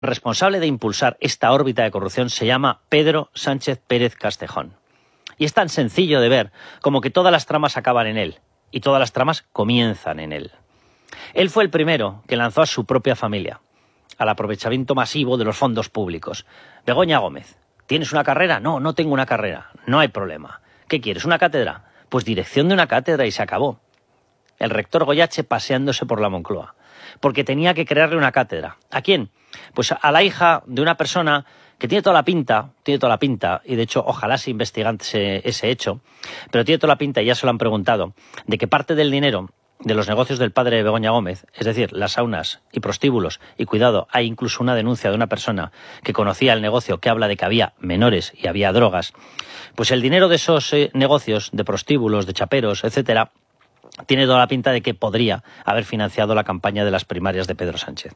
responsable de impulsar esta órbita de corrupción se llama Pedro Sánchez Pérez Castejón. Y es tan sencillo de ver como que todas las tramas acaban en él y todas las tramas comienzan en él. Él fue el primero que lanzó a su propia familia al aprovechamiento masivo de los fondos públicos. Begoña Gómez, ¿tienes una carrera? No, no tengo una carrera. No hay problema. ¿Qué quieres? ¿Una cátedra? Pues dirección de una cátedra y se acabó. El rector Goyache paseándose por la Moncloa, porque tenía que crearle una cátedra. ¿A quién? Pues a la hija de una persona que tiene toda la pinta, y de hecho ojalá se investigase ese hecho, pero tiene toda la pinta, y ya se lo han preguntado, de que parte del dinero de los negocios del padre de Begoña Gómez, es decir, las saunas y prostíbulos, y cuidado, hay incluso una denuncia de una persona que conocía el negocio que habla de que había menores y había drogas, pues el dinero de esos negocios, de prostíbulos, de chaperos, etcétera, tiene toda la pinta de que podría haber financiado la campaña de las primarias de Pedro Sánchez.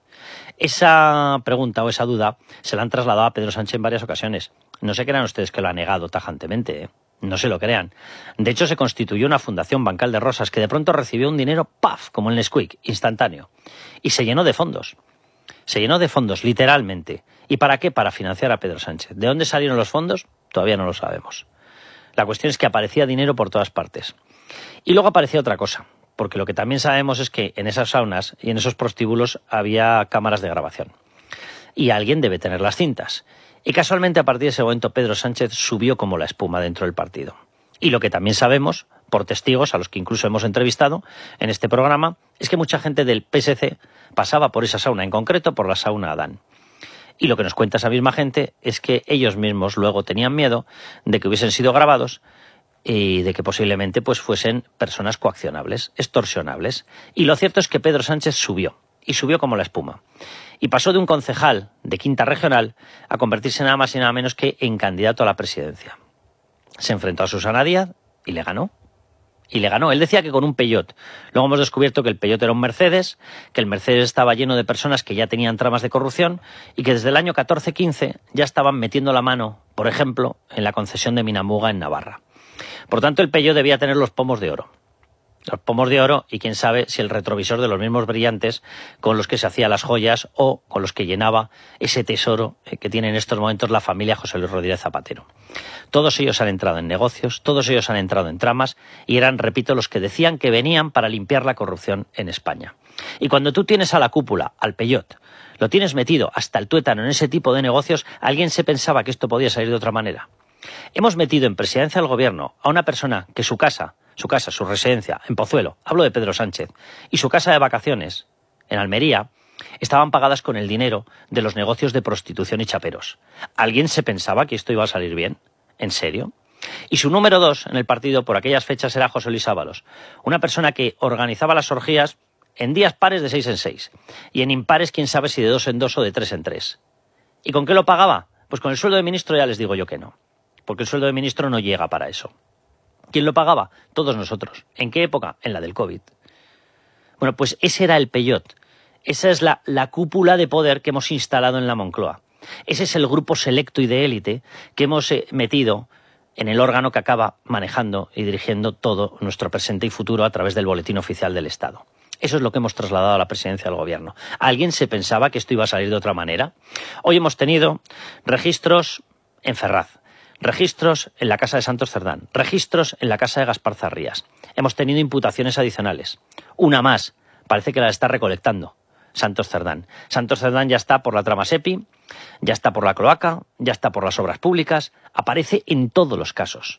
Esa pregunta o esa duda se la han trasladado a Pedro Sánchez en varias ocasiones. No se crean ustedes que lo ha negado tajantemente, ¿eh? No se lo crean. De hecho, se constituyó una fundación Bancal de Rosas que de pronto recibió un dinero, ¡paf!, como el Nesquik, instantáneo. Y se llenó de fondos. Se llenó de fondos, literalmente. ¿Y para qué? Para financiar a Pedro Sánchez. ¿De dónde salieron los fondos? Todavía no lo sabemos. La cuestión es que aparecía dinero por todas partes. Y luego aparecía otra cosa, porque lo que también sabemos es que en esas saunas y en esos prostíbulos había cámaras de grabación. Y alguien debe tener las cintas. Y casualmente a partir de ese momento Pedro Sánchez subió como la espuma dentro del partido. Y lo que también sabemos, por testigos a los que incluso hemos entrevistado en este programa, es que mucha gente del PSC pasaba por esa sauna, en concreto por la sauna Adán. Y lo que nos cuenta esa misma gente es que ellos mismos luego tenían miedo de que hubiesen sido grabados y de que posiblemente pues fuesen personas coaccionables, extorsionables. Y lo cierto es que Pedro Sánchez subió, y subió como la espuma. Y pasó de un concejal de Quinta Regional a convertirse nada más y nada menos que en candidato a la presidencia. Se enfrentó a Susana Díaz y le ganó. Y le ganó. Él decía que con un Peugeot. Luego hemos descubierto que el Peugeot era un Mercedes, que el Mercedes estaba lleno de personas que ya tenían tramas de corrupción y que desde el año 14-15 ya estaban metiendo la mano, por ejemplo, en la concesión de Minamuga en Navarra. Por tanto, el Peugeot debía tener los pomos de oro. Los pomos de oro y quién sabe si el retrovisor de los mismos brillantes con los que se hacían las joyas o con los que llenaba ese tesoro que tiene en estos momentos la familia José Luis Rodríguez Zapatero. Todos ellos han entrado en negocios, todos ellos han entrado en tramas y eran, repito, los que decían que venían para limpiar la corrupción en España. Y cuando tú tienes a la cúpula, al Peugeot, lo tienes metido hasta el tuétano en ese tipo de negocios, ¿alguien se pensaba que esto podía salir de otra manera? Hemos metido en presidencia del gobierno a una persona que su residencia, en Pozuelo, hablo de Pedro Sánchez, y su casa de vacaciones, en Almería, estaban pagadas con el dinero de los negocios de prostitución y chaperos. ¿Alguien se pensaba que esto iba a salir bien? ¿En serio? Y su número 2 en el partido por aquellas fechas era José Luis Ábalos, una persona que organizaba las orgías en días pares de 6 en 6, y en impares quién sabe si de 2 en 2 o de 3 en 3. ¿Y con qué lo pagaba? Pues con el sueldo de ministro ya les digo yo que no, porque el sueldo de ministro no llega para eso. ¿Quién lo pagaba? Todos nosotros. ¿En qué época? En la del COVID. Bueno, pues ese era el Peugeot. Esa es la cúpula de poder que hemos instalado en la Moncloa. Ese es el grupo selecto y de élite que hemos metido en el órgano que acaba manejando y dirigiendo todo nuestro presente y futuro a través del Boletín Oficial del Estado. Eso es lo que hemos trasladado a la presidencia del gobierno. ¿Alguien se pensaba que esto iba a salir de otra manera? Hoy hemos tenido registros en Ferraz, registros en la casa de Santos Cerdán, registros en la casa de Gaspar Zarrías. Hemos tenido imputaciones adicionales. Una más, parece que la está recolectando Santos Cerdán. Santos Cerdán ya está por la trama SEPI, ya está por la cloaca, ya está por las obras públicas. Aparece en todos los casos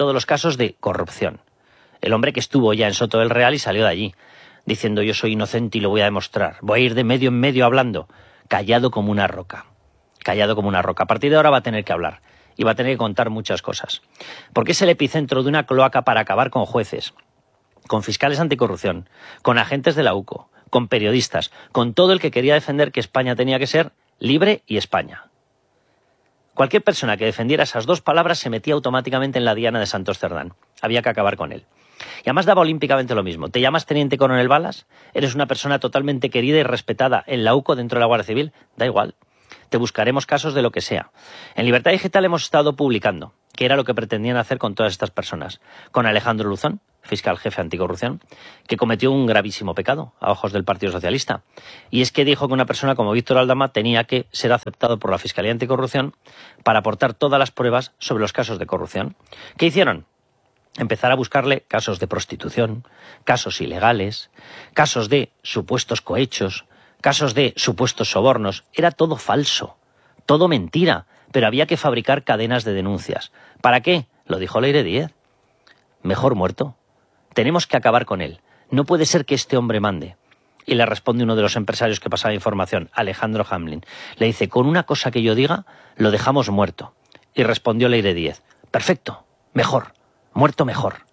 de corrupción. El hombre que estuvo ya en Soto del Real y salió de allí, diciendo yo soy inocente y lo voy a demostrar. Voy a ir de medio en medio hablando, callado como una roca. Callado como una roca. A partir de ahora va a tener que hablar. Y va a tener que contar muchas cosas. Porque es el epicentro de una cloaca para acabar con jueces, con fiscales anticorrupción, con agentes de la UCO, con periodistas, con todo el que quería defender que España tenía que ser libre y España. Cualquier persona que defendiera esas dos palabras se metía automáticamente en la diana de Santos Cerdán. Había que acabar con él. Y además daba olímpicamente lo mismo. ¿Te llamas Teniente Coronel Balas? ¿Eres una persona totalmente querida y respetada en la UCO dentro de la Guardia Civil? Da igual. Te buscaremos casos de lo que sea. En Libertad Digital hemos estado publicando qué era lo que pretendían hacer con todas estas personas. Con Alejandro Luzón, fiscal jefe anticorrupción, que cometió un gravísimo pecado a ojos del Partido Socialista. Y es que dijo que una persona como Víctor Aldama tenía que ser aceptado por la Fiscalía Anticorrupción para aportar todas las pruebas sobre los casos de corrupción. ¿Qué hicieron? Empezar a buscarle casos de prostitución, casos ilegales, casos de supuestos cohechos, casos de supuestos sobornos. Era todo falso, todo mentira, pero había que fabricar cadenas de denuncias. ¿Para qué? Lo dijo Leire Díez. Mejor muerto. Tenemos que acabar con él. No puede ser que este hombre mande. Y le responde uno de los empresarios que pasaba información, Alejandro Hamlin. Le dice, con una cosa que yo diga, lo dejamos muerto. Y respondió Leire Díez, perfecto, mejor. Muerto mejor.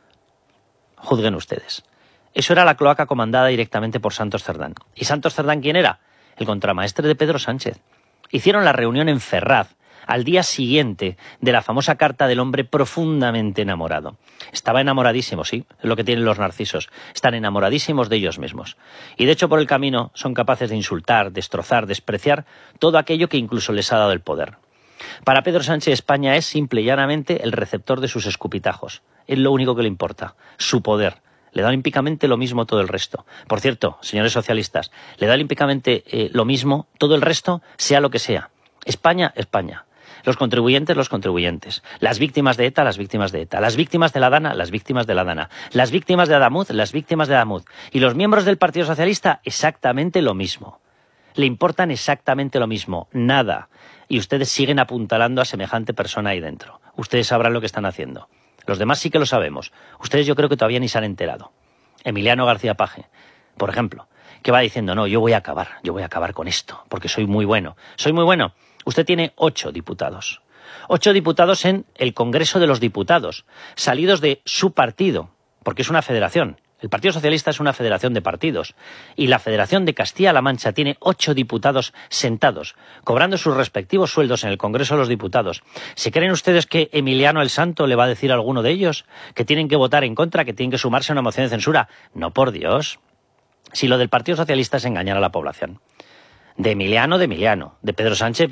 Juzguen ustedes. Eso era la cloaca comandada directamente por Santos Cerdán. ¿Y Santos Cerdán quién era? El contramaestre de Pedro Sánchez. Hicieron la reunión en Ferraz, al día siguiente de la famosa carta del hombre profundamente enamorado. Estaba enamoradísimo, sí, es lo que tienen los narcisos. Están enamoradísimos de ellos mismos. Y de hecho por el camino son capaces de insultar, destrozar, despreciar todo aquello que incluso les ha dado el poder. Para Pedro Sánchez, España es simple y llanamente el receptor de sus escupitajos. Es lo único que le importa, su poder. Le da olímpicamente lo mismo todo el resto. Por cierto, señores socialistas, le da olímpicamente lo mismo todo el resto, sea lo que sea. España, España. Los contribuyentes, los contribuyentes. Las víctimas de ETA, las víctimas de ETA. Las víctimas de la DANA, las víctimas de la DANA. Las víctimas de Adamuz, las víctimas de Adamuz. Y los miembros del Partido Socialista, exactamente lo mismo. Le importan exactamente lo mismo, nada. Y ustedes siguen apuntalando a semejante persona ahí dentro. Ustedes sabrán lo que están haciendo. Los demás sí que lo sabemos. Ustedes yo creo que todavía ni se han enterado. Emiliano García Paje, por ejemplo, que va diciendo, no, yo voy a acabar con esto, porque soy muy bueno. Soy muy bueno. Usted tiene 8 diputados. 8 diputados en el Congreso de los Diputados, salidos de su partido, porque es una federación. El Partido Socialista es una federación de partidos y la Federación de Castilla-La Mancha tiene 8 diputados sentados, cobrando sus respectivos sueldos en el Congreso de los Diputados. ¿Se creen ustedes que Emiliano el Santo le va a decir a alguno de ellos que tienen que votar en contra, que tienen que sumarse a una moción de censura? No, por Dios. Si lo del Partido Socialista es engañar a la población. De Emiliano, de Pedro Sánchez,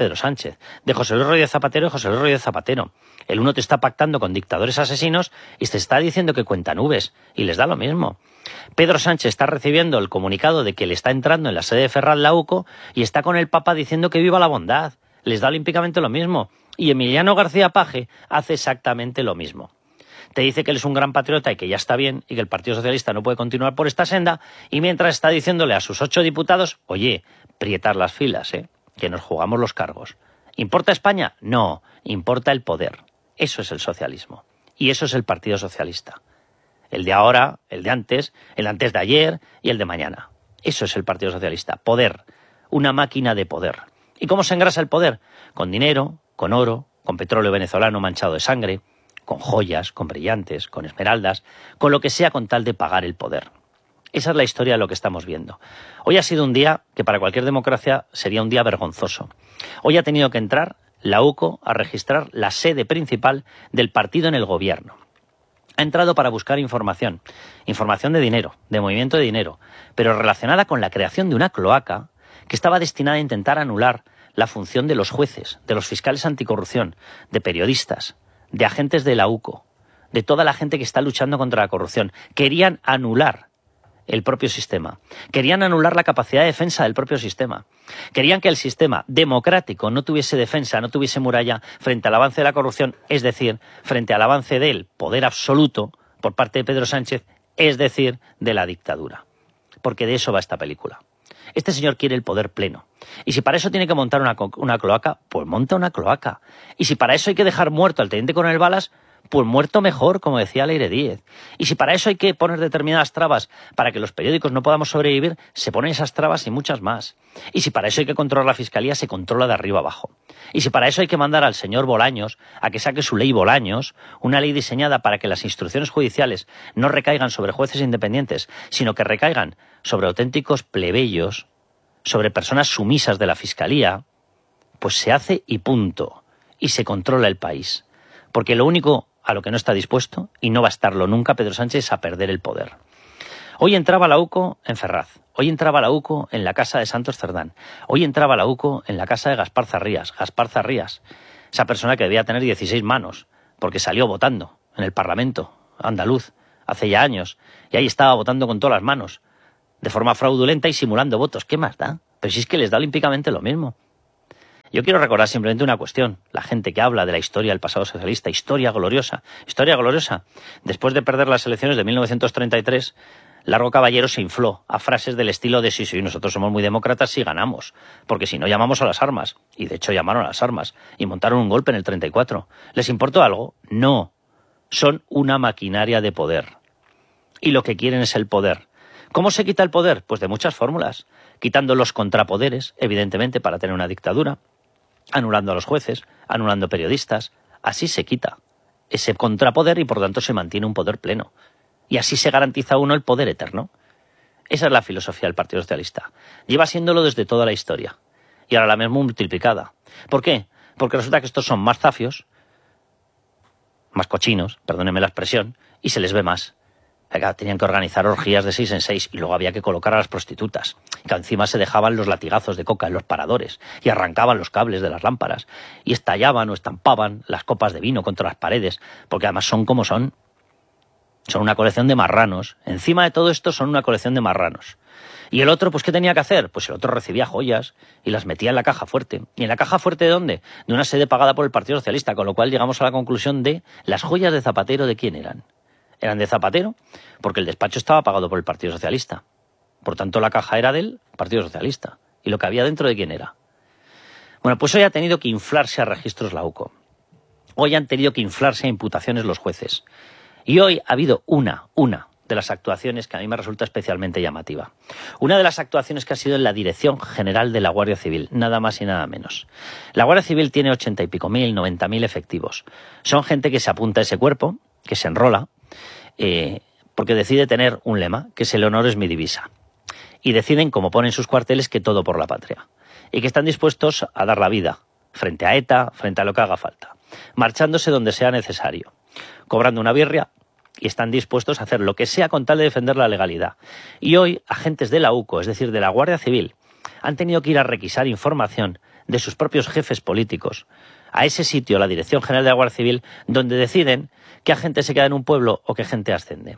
de José Luis Rodríguez Zapatero, José Luis Rodríguez Zapatero. El uno te está pactando con dictadores asesinos y te está diciendo que cuentan nubes, y les da lo mismo. Pedro Sánchez está recibiendo el comunicado de que le está entrando en la sede de Ferraz la UCO y está con el Papa diciendo que viva la bondad. Les da olímpicamente lo mismo. Y Emiliano García Paje hace exactamente lo mismo. Te dice que él es un gran patriota y que ya está bien y que el Partido Socialista no puede continuar por esta senda, y mientras está diciéndole a sus 8 diputados, oye, prietar las filas, que nos jugamos los cargos. ¿Importa España? No, importa el poder. Eso es el socialismo. Y eso es el Partido Socialista. El de ahora, el de antes de ayer y el de mañana. Eso es el Partido Socialista. Poder. Una máquina de poder. ¿Y cómo se engrasa el poder? Con dinero, con oro, con petróleo venezolano manchado de sangre, con joyas, con brillantes, con esmeraldas, con lo que sea con tal de pagar el poder. Esa es la historia de lo que estamos viendo. Hoy ha sido un día que para cualquier democracia sería un día vergonzoso. Hoy ha tenido que entrar la UCO a registrar la sede principal del partido en el gobierno. Ha entrado para buscar información de dinero, de movimiento de dinero, pero relacionada con la creación de una cloaca que estaba destinada a intentar anular la función de los jueces, de los fiscales anticorrupción, de periodistas, de agentes de la UCO, de toda la gente que está luchando contra la corrupción. Querían anular el propio sistema. Querían anular la capacidad de defensa del propio sistema. Querían que el sistema democrático no tuviese defensa, no tuviese muralla frente al avance de la corrupción, es decir, frente al avance del poder absoluto por parte de Pedro Sánchez, es decir, de la dictadura. Porque de eso va esta película. Este señor quiere el poder pleno. Y si para eso tiene que montar una cloaca, pues monta una cloaca. Y si para eso hay que dejar muerto al teniente coronel Balas, pues muerto mejor, como decía Leire Díez. Y si para eso hay que poner determinadas trabas para que los periódicos no podamos sobrevivir, se ponen esas trabas y muchas más. Y si para eso hay que controlar la Fiscalía, se controla de arriba abajo. Y si para eso hay que mandar al señor Bolaños a que saque su ley Bolaños, una ley diseñada para que las instrucciones judiciales no recaigan sobre jueces independientes, sino que recaigan sobre auténticos plebeyos, sobre personas sumisas de la Fiscalía, pues se hace y punto. Y se controla el país. Porque lo único a lo que no está dispuesto, y no va a estarlo nunca Pedro Sánchez, es a perder el poder. Hoy entraba la UCO en Ferraz, hoy entraba la UCO en la casa de Santos Cerdán, hoy entraba la UCO en la casa de Gaspar Zarrías, esa persona que debía tener 16 manos, porque salió votando en el Parlamento andaluz, hace ya años, y ahí estaba votando con todas las manos, de forma fraudulenta y simulando votos. ¿Qué más da? Pero si es que les da olímpicamente lo mismo. Yo quiero recordar simplemente una cuestión. La gente que habla de la historia del pasado socialista, historia gloriosa. Después de perder las elecciones de 1933, Largo Caballero se infló a frases del estilo de sí, nosotros somos muy demócratas si ganamos, porque si no llamamos a las armas. Y de hecho llamaron a las armas y montaron un golpe en el 34. ¿Les importó algo? No. Son una maquinaria de poder. Y lo que quieren es el poder. ¿Cómo se quita el poder? Pues de muchas fórmulas. Quitando los contrapoderes, evidentemente, para tener una dictadura. Anulando a los jueces, anulando periodistas. Así se quita ese contrapoder y por tanto se mantiene un poder pleno. Y así se garantiza uno el poder eterno. Esa es la filosofía del Partido Socialista. Lleva siéndolo desde toda la historia. Y ahora la misma multiplicada. ¿Por qué? Porque resulta que estos son más zafios, más cochinos, perdónenme la expresión, y se les ve más. Tenían que organizar orgías de 6 en 6 y luego había que colocar a las prostitutas. Que encima se dejaban los latigazos de coca en los paradores y arrancaban los cables de las lámparas y estallaban o estampaban las copas de vino contra las paredes, porque además son como son. Son una colección de marranos. Encima de todo esto son una colección de marranos. Y el otro, pues ¿qué tenía que hacer? Pues el otro recibía joyas y las metía en la caja fuerte. ¿Y en la caja fuerte de dónde? De una sede pagada por el Partido Socialista, con lo cual llegamos a la conclusión de las joyas de Zapatero, ¿de quién eran? Eran de Zapatero, porque el despacho estaba pagado por el Partido Socialista. Por tanto, la caja era del Partido Socialista. ¿Y lo que había dentro de quién era? Bueno, pues hoy ha tenido que inflarse a registros la UCO. Hoy han tenido que inflarse a imputaciones los jueces. Y hoy ha habido una de las actuaciones que a mí me resulta especialmente llamativa. Una de las actuaciones que ha sido en la Dirección General de la Guardia Civil, nada más y nada menos. La Guardia Civil tiene 80 y pico mil, 90.000 efectivos. Son gente que se apunta a ese cuerpo, que se enrola, porque decide tener un lema, que es el honor es mi divisa. Y deciden, como ponen sus cuarteles, que todo por la patria. Y que están dispuestos a dar la vida, frente a ETA, frente a lo que haga falta. Marchándose donde sea necesario. Cobrando una birria, y están dispuestos a hacer lo que sea con tal de defender la legalidad. Y hoy, agentes de la UCO, es decir, de la Guardia Civil, han tenido que ir a requisar información de sus propios jefes políticos a ese sitio, la Dirección General de la Guardia Civil, donde deciden qué agente se queda en un pueblo o qué gente ascende.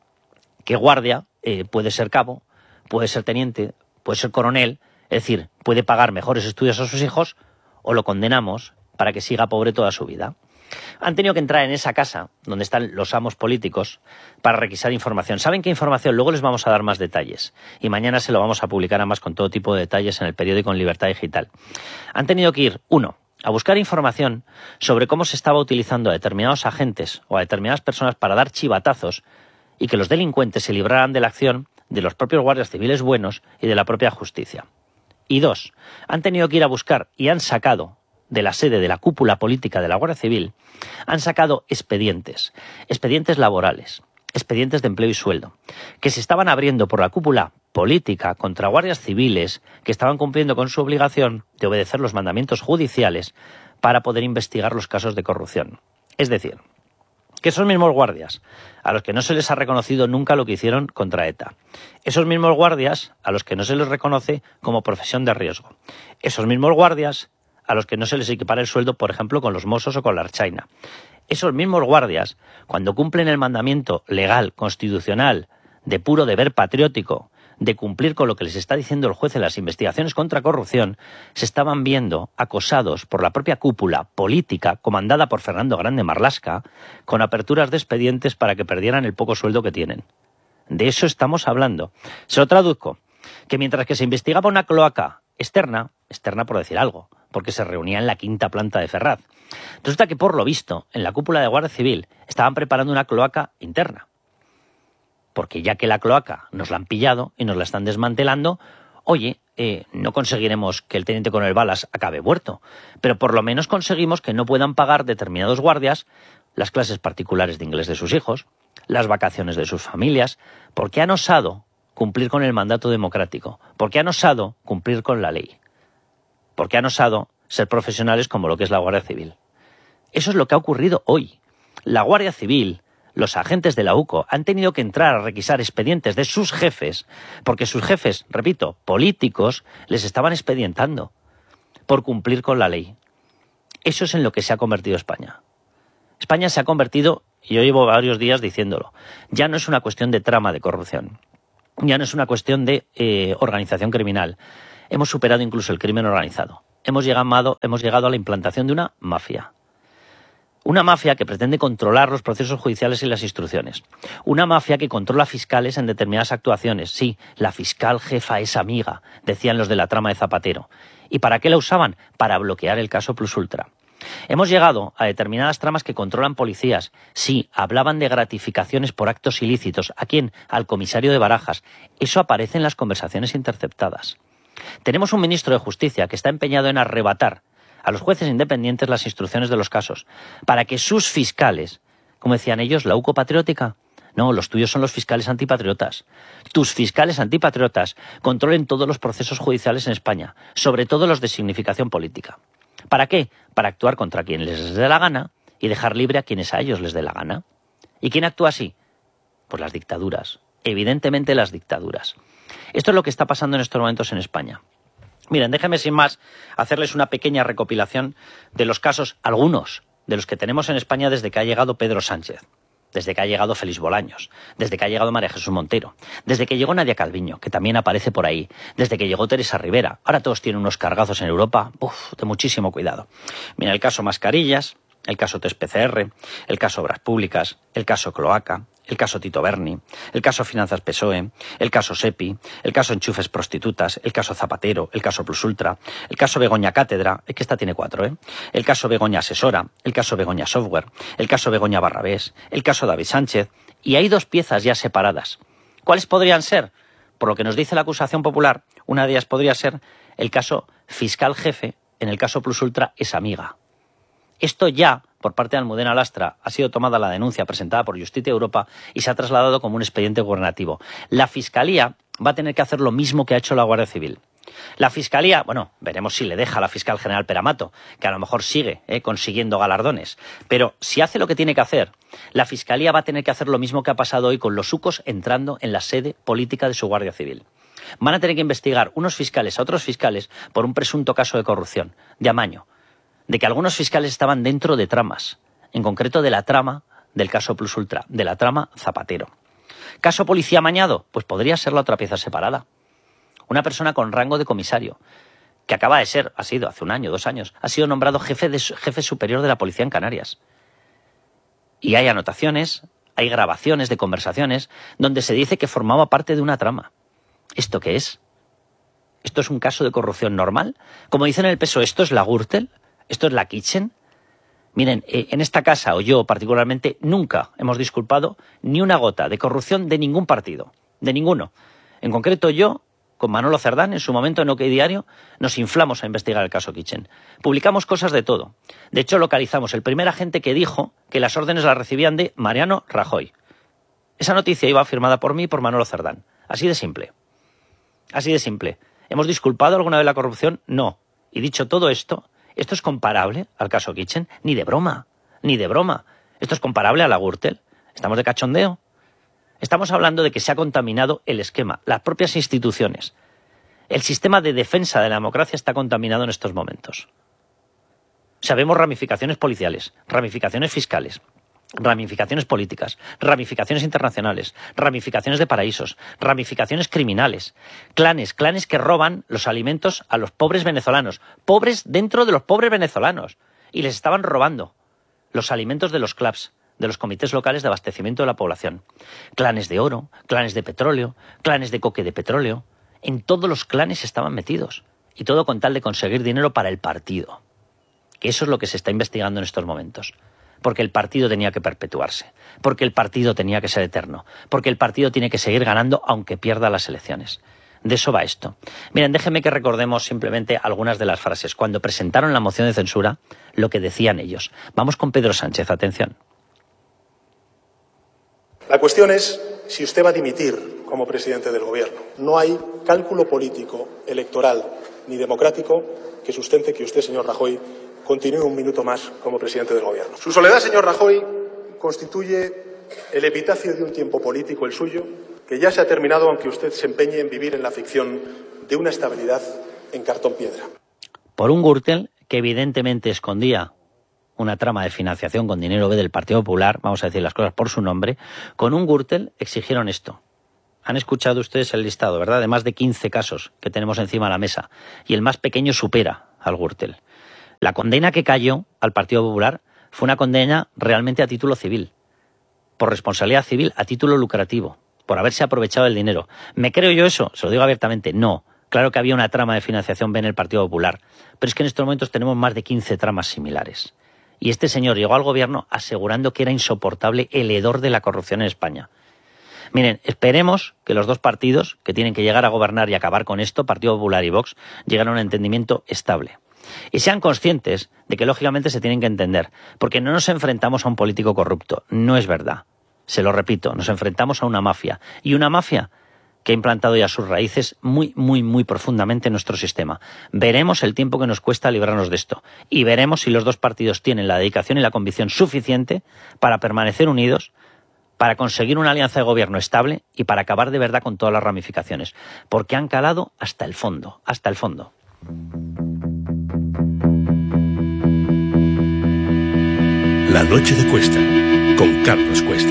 ¿Qué guardia? Puede ser cabo, puede ser teniente, puede ser coronel, es decir, puede pagar mejores estudios a sus hijos o lo condenamos para que siga pobre toda su vida. Han tenido que entrar en esa casa donde están los amos políticos para requisar información. ¿Saben qué información? Luego les vamos a dar más detalles. Y mañana se lo vamos a publicar además con todo tipo de detalles en el periódico en Libertad Digital. Han tenido que ir, a buscar información sobre cómo se estaba utilizando a determinados agentes o a determinadas personas para dar chivatazos y que los delincuentes se libraran de la acción de los propios guardias civiles buenos y de la propia justicia. Y 2, han tenido que ir a buscar y han sacado de la sede de la cúpula política de la Guardia Civil, han sacado expedientes laborales, expedientes de empleo y sueldo, que se estaban abriendo por la cúpula política contra guardias civiles que estaban cumpliendo con su obligación de obedecer los mandamientos judiciales para poder investigar los casos de corrupción. Es decir, que esos mismos guardias, a los que no se les ha reconocido nunca lo que hicieron contra ETA, esos mismos guardias a los que no se les reconoce como profesión de riesgo, esos mismos guardias a los que no se les equipara el sueldo, por ejemplo, con los Mossos o con la Ertzaina. Esos mismos guardias, cuando cumplen el mandamiento legal, constitucional, de puro deber patriótico, de cumplir con lo que les está diciendo el juez en las investigaciones contra corrupción, se estaban viendo acosados por la propia cúpula política, comandada por Fernando Grande Marlaska, con aperturas de expedientes para que perdieran el poco sueldo que tienen. De eso estamos hablando. Se lo traduzco, que mientras que se investigaba una cloaca externa por decir algo, porque se reunía en la 5ª planta de Ferraz. Resulta que, por lo visto, en la cúpula de Guardia Civil estaban preparando una cloaca interna. Porque ya que la cloaca nos la han pillado y nos la están desmantelando, oye, no conseguiremos que el teniente coronel Balas acabe muerto, pero por lo menos conseguimos que no puedan pagar determinados guardias las clases particulares de inglés de sus hijos, las vacaciones de sus familias, porque han osado cumplir con el mandato democrático, porque han osado cumplir con la ley, porque han osado ser profesionales como lo que es la Guardia Civil. Eso es lo que ha ocurrido hoy. La Guardia Civil, los agentes de la UCO, han tenido que entrar a requisar expedientes de sus jefes, porque sus jefes, repito, políticos, les estaban expedientando por cumplir con la ley. Eso es en lo que se ha convertido España. España se ha convertido, y yo llevo varios días diciéndolo, ya no es una cuestión de trama de corrupción, ya no es una cuestión de organización criminal. Hemos superado incluso el crimen organizado. Hemos llegado a la implantación de una mafia. Una mafia que pretende controlar los procesos judiciales y las instrucciones. Una mafia que controla fiscales en determinadas actuaciones. Sí, la fiscal jefa es amiga, decían los de la trama de Zapatero. ¿Y para qué la usaban? Para bloquear el caso Plus Ultra. Hemos llegado a determinadas tramas que controlan policías. Sí, hablaban de gratificaciones por actos ilícitos. ¿A quién? Al comisario de Barajas. Eso aparece en las conversaciones interceptadas. Tenemos un ministro de Justicia que está empeñado en arrebatar a los jueces independientes las instrucciones de los casos, para que sus fiscales, como decían ellos, la UCO patriótica, no, los tuyos son los fiscales antipatriotas. Tus fiscales antipatriotas controlen todos los procesos judiciales en España, sobre todo los de significación política. ¿Para qué? Para actuar contra quien les dé la gana y dejar libre a quienes a ellos les dé la gana. ¿Y quién actúa así? Pues las dictaduras, evidentemente las dictaduras. Esto es lo que está pasando en estos momentos en España. Miren, déjenme sin más hacerles una pequeña recopilación de los casos, algunos de los que tenemos en España desde que ha llegado Pedro Sánchez, desde que ha llegado Félix Bolaños, desde que ha llegado María Jesús Montero, desde que llegó Nadia Calviño, que también aparece por ahí, desde que llegó Teresa Rivera. Ahora todos tienen unos cargazos en Europa, de muchísimo cuidado. Mira, el caso Mascarillas, el caso Test PCR, el caso Obras Públicas, el caso Cloaca, el caso Tito Berni, el caso Finanzas PSOE, el caso SEPI, el caso Enchufes Prostitutas, el caso Zapatero, el caso Plus Ultra, el caso Begoña Cátedra, es que esta tiene 4, el caso Begoña Asesora, el caso Begoña Software, el caso Begoña Barrabés, el caso David Sánchez, y hay 2 piezas ya separadas. ¿Cuáles podrían ser? Por lo que nos dice la acusación popular, una de ellas podría ser el caso Fiscal Jefe, en el caso Plus Ultra es amiga. Esto ya, por parte de Almudena Lastra, ha sido tomada la denuncia presentada por Justicia Europa y se ha trasladado como un expediente gubernativo. La Fiscalía va a tener que hacer lo mismo que ha hecho la Guardia Civil. La Fiscalía, bueno, veremos si le deja a la fiscal general Peramato, que a lo mejor sigue consiguiendo galardones, pero si hace lo que tiene que hacer, la Fiscalía va a tener que hacer lo mismo que ha pasado hoy con los UCOs entrando en la sede política de su Guardia Civil. Van a tener que investigar unos fiscales a otros fiscales por un presunto caso de corrupción, de amaño, de que algunos fiscales estaban dentro de tramas, en concreto de la trama del caso Plus Ultra, de la trama Zapatero. ¿Caso policía amañado? Pues podría ser la otra pieza separada. Una persona con rango de comisario, que acaba de ser, ha sido hace 1 año, 2 años, ha sido nombrado jefe superior de la policía en Canarias. Y hay anotaciones, hay grabaciones de conversaciones, donde se dice que formaba parte de una trama. ¿Esto qué es? ¿Esto es un caso de corrupción normal? Como dicen en el PSOE, ¿esto es la Gürtel? ¿Esto es la Kitchen? Miren, en esta casa, o yo particularmente, nunca hemos disculpado ni una gota de corrupción de ningún partido, de ninguno. En concreto yo, con Manolo Cerdán, en su momento en OK Diario, nos inflamos a investigar el caso Kitchen. Publicamos cosas de todo. De hecho, localizamos el primer agente que dijo que las órdenes las recibían de Mariano Rajoy. Esa noticia iba firmada por mí y por Manolo Cerdán. Así de simple. Así de simple. ¿Hemos disculpado alguna vez la corrupción? No. Y dicho todo esto, ¿esto es comparable al caso Kitchen? Ni de broma, ni de broma. ¿Esto es comparable a la Gürtel? ¿Estamos de cachondeo? Estamos hablando de que se ha contaminado el esquema, las propias instituciones. El sistema de defensa de la democracia está contaminado en estos momentos. Sabemos ramificaciones policiales, ramificaciones fiscales, ramificaciones políticas, ramificaciones internacionales, ramificaciones de paraísos, ramificaciones criminales, clanes que roban los alimentos a los pobres venezolanos, pobres dentro de los pobres venezolanos, y les estaban robando los alimentos de los CLAPS, de los comités locales de abastecimiento de la población. Clanes de oro, clanes de petróleo, clanes de coque de petróleo. En todos los clanes estaban metidos, y todo con tal de conseguir dinero para el partido. Que eso es lo que se está investigando en estos momentos. Porque el partido tenía que perpetuarse, porque el partido tenía que ser eterno, porque el partido tiene que seguir ganando aunque pierda las elecciones. De eso va esto. Miren, déjenme que recordemos simplemente algunas de las frases. Cuando presentaron la moción de censura, lo que decían ellos. Vamos con Pedro Sánchez, atención. La cuestión es si usted va a dimitir como presidente del Gobierno. No hay cálculo político, electoral ni democrático que sustente que usted, señor Rajoy, continúe 1 minuto más como presidente del Gobierno. Su soledad, señor Rajoy, constituye el epitafio de un tiempo político, el suyo, que ya se ha terminado, aunque usted se empeñe en vivir en la ficción de una estabilidad en cartón piedra. Por un Gürtel que evidentemente escondía una trama de financiación con dinero B del Partido Popular, vamos a decir las cosas por su nombre, con un Gürtel exigieron esto. Han escuchado ustedes el listado, ¿verdad? De más de 15 casos que tenemos encima de la mesa. Y el más pequeño supera al Gürtel. La condena que cayó al Partido Popular fue una condena realmente a título civil, por responsabilidad civil a título lucrativo, por haberse aprovechado del dinero. ¿Me creo yo eso? Se lo digo abiertamente, no. Claro que había una trama de financiación B en el Partido Popular, pero es que en estos momentos tenemos más de 15 tramas similares. Y este señor llegó al gobierno asegurando que era insoportable el hedor de la corrupción en España. Miren, esperemos que los dos partidos que tienen que llegar a gobernar y acabar con esto, Partido Popular y Vox, lleguen a un entendimiento estable. Y sean conscientes de que lógicamente se tienen que entender, porque no nos enfrentamos a un político corrupto, no es verdad. Se lo repito, nos enfrentamos a una mafia, y una mafia que ha implantado ya sus raíces muy, muy, muy profundamente en nuestro sistema. Veremos el tiempo que nos cuesta librarnos de esto, y veremos si los dos partidos tienen la dedicación y la convicción suficiente para permanecer unidos, para conseguir una alianza de gobierno estable y para acabar de verdad con todas las ramificaciones, porque han calado hasta el fondo, hasta el fondo. La noche de Cuesta, con Carlos Cuesta.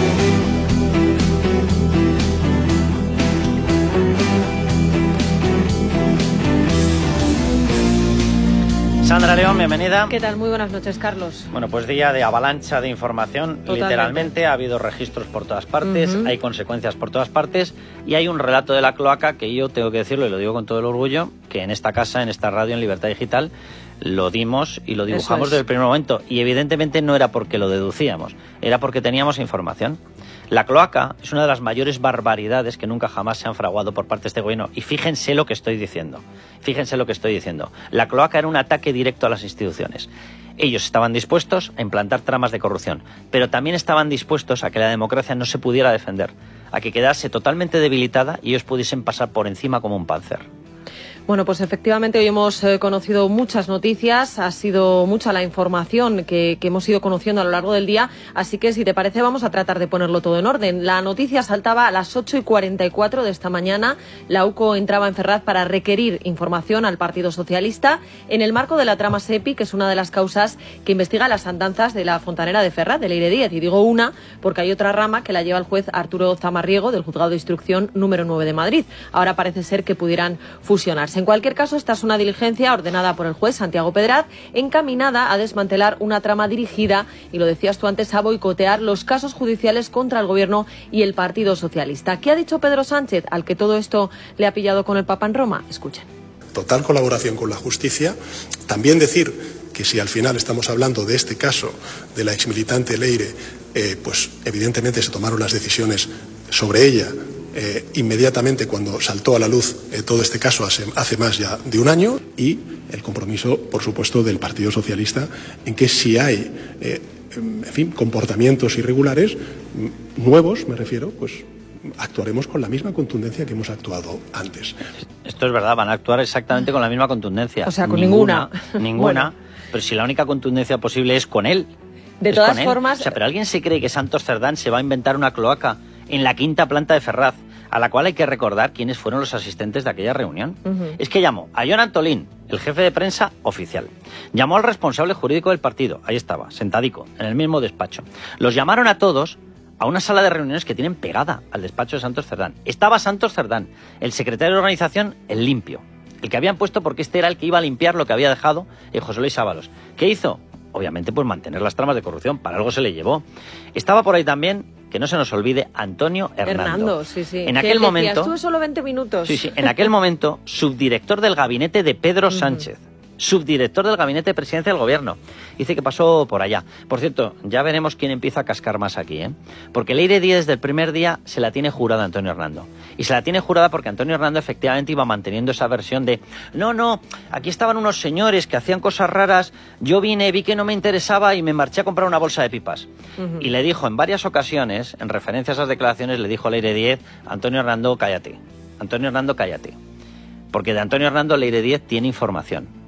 Sandra León, bienvenida. ¿Qué tal? Muy buenas noches, Carlos. Bueno, pues día de avalancha de información. Totalmente. Literalmente ha habido registros por todas partes, hay consecuencias por todas partes y hay un relato de la cloaca que yo tengo que decirlo y lo digo con todo el orgullo, que en esta casa, en esta radio, en Libertad Digital, lo dimos y lo dibujamos desde el primer momento. Y evidentemente no era porque lo deducíamos, era porque teníamos información. La cloaca es una de las mayores barbaridades que nunca jamás se han fraguado por parte de este gobierno. Y fíjense lo que estoy diciendo. Fíjense lo que estoy diciendo. La cloaca era un ataque directo a las instituciones. Ellos estaban dispuestos a implantar tramas de corrupción, pero también estaban dispuestos a que la democracia no se pudiera defender, a que quedase totalmente debilitada y ellos pudiesen pasar por encima como un panzer. Bueno, pues efectivamente hoy hemos conocido muchas noticias, ha sido mucha la información que hemos ido conociendo a lo largo del día, así que si te parece vamos a tratar de ponerlo todo en orden. La noticia saltaba a las 8:44 de esta mañana, la UCO entraba en Ferraz para requerir información al Partido Socialista en el marco de la trama SEPI, que es una de las causas que investiga las andanzas de la fontanera de Ferraz, de Leire Díez, y digo una porque hay otra rama que la lleva el juez Arturo Zamarriego del Juzgado de Instrucción número 9 de Madrid. Ahora parece ser que pudieran fusionarse. En cualquier caso, esta es una diligencia ordenada por el juez Santiago Pedraz, encaminada a desmantelar una trama dirigida, y lo decías tú antes, a boicotear los casos judiciales contra el Gobierno y el Partido Socialista. ¿Qué ha dicho Pedro Sánchez, al que todo esto le ha pillado con el Papa en Roma? Escuchen. Total colaboración con la justicia. También decir que si al final estamos hablando de este caso de la exmilitante Leire, pues evidentemente se tomaron las decisiones sobre ella inmediatamente cuando saltó a la luz todo este caso hace más ya de un año, y el compromiso, por supuesto, del Partido Socialista en que si hay, en fin, comportamientos irregulares nuevos, me refiero, pues actuaremos con la misma contundencia que hemos actuado antes. Esto es verdad, van a actuar exactamente con la misma contundencia. O sea, con ninguna. Ninguna, bueno. Pero si la única contundencia posible es con él. De todas formas... O sea, ¿pero alguien se cree que Santos Cerdán se va a inventar una cloaca en la quinta planta de Ferraz, a la cual hay que recordar quiénes fueron los asistentes de aquella reunión? Es que llamó a Jon Antolín, el jefe de prensa oficial. Llamó al responsable jurídico del partido, ahí estaba, sentadico, en el mismo despacho. Los llamaron a todos a una sala de reuniones que tienen pegada al despacho de Santos Cerdán. Estaba Santos Cerdán, el secretario de organización, el limpio, el que habían puesto porque este era el que iba a limpiar lo que había dejado José Luis Ábalos. ¿Qué hizo? Obviamente, pues mantener las tramas de corrupción, para algo se le llevó. Estaba por ahí también, que no se nos olvide, Antonio Hernando. Sí. En aquel momento... Estuve solo 20 minutos. Sí, en aquel momento, subdirector del gabinete de Pedro Sánchez. Subdirector del gabinete de presidencia del gobierno. Dice que pasó por allá. Por cierto, ya veremos quién empieza a cascar más aquí, ¿eh? Porque Leire Díez desde el primer día se la tiene jurada a Antonio Hernando. Y se la tiene jurada porque Antonio Hernando efectivamente iba manteniendo esa versión de no, aquí estaban unos señores que hacían cosas raras, yo vine, vi que no me interesaba y me marché a comprar una bolsa de pipas. Y le dijo en varias ocasiones, en referencia a esas declaraciones, le dijo Leire Díez, Antonio Hernando, cállate. Antonio Hernando, cállate. Porque de Antonio Hernando Leire Díez tiene información.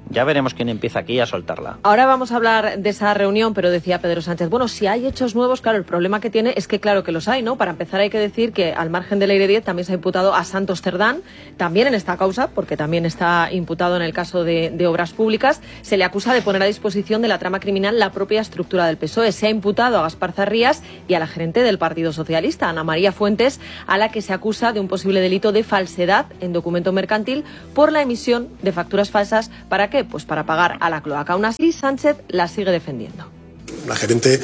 Ya veremos quién empieza aquí a soltarla. Ahora vamos a hablar de esa reunión, pero decía Pedro Sánchez, bueno, si hay hechos nuevos, claro, el problema que tiene es que claro que los hay, ¿no? Para empezar hay que decir que al margen del Aire 10 también se ha imputado a Santos Cerdán, también en esta causa, porque también está imputado en el caso de Obras Públicas. Se le acusa de poner a disposición de la trama criminal la propia estructura del PSOE. Se ha imputado a Gaspar Zarrías y a la gerente del Partido Socialista, Ana María Fuentes, a la que se acusa de un posible delito de falsedad en documento mercantil por la emisión de facturas falsas. ¿Para qué? Pues para pagar a la cloaca. Aún así, Sánchez la sigue defendiendo. La gerente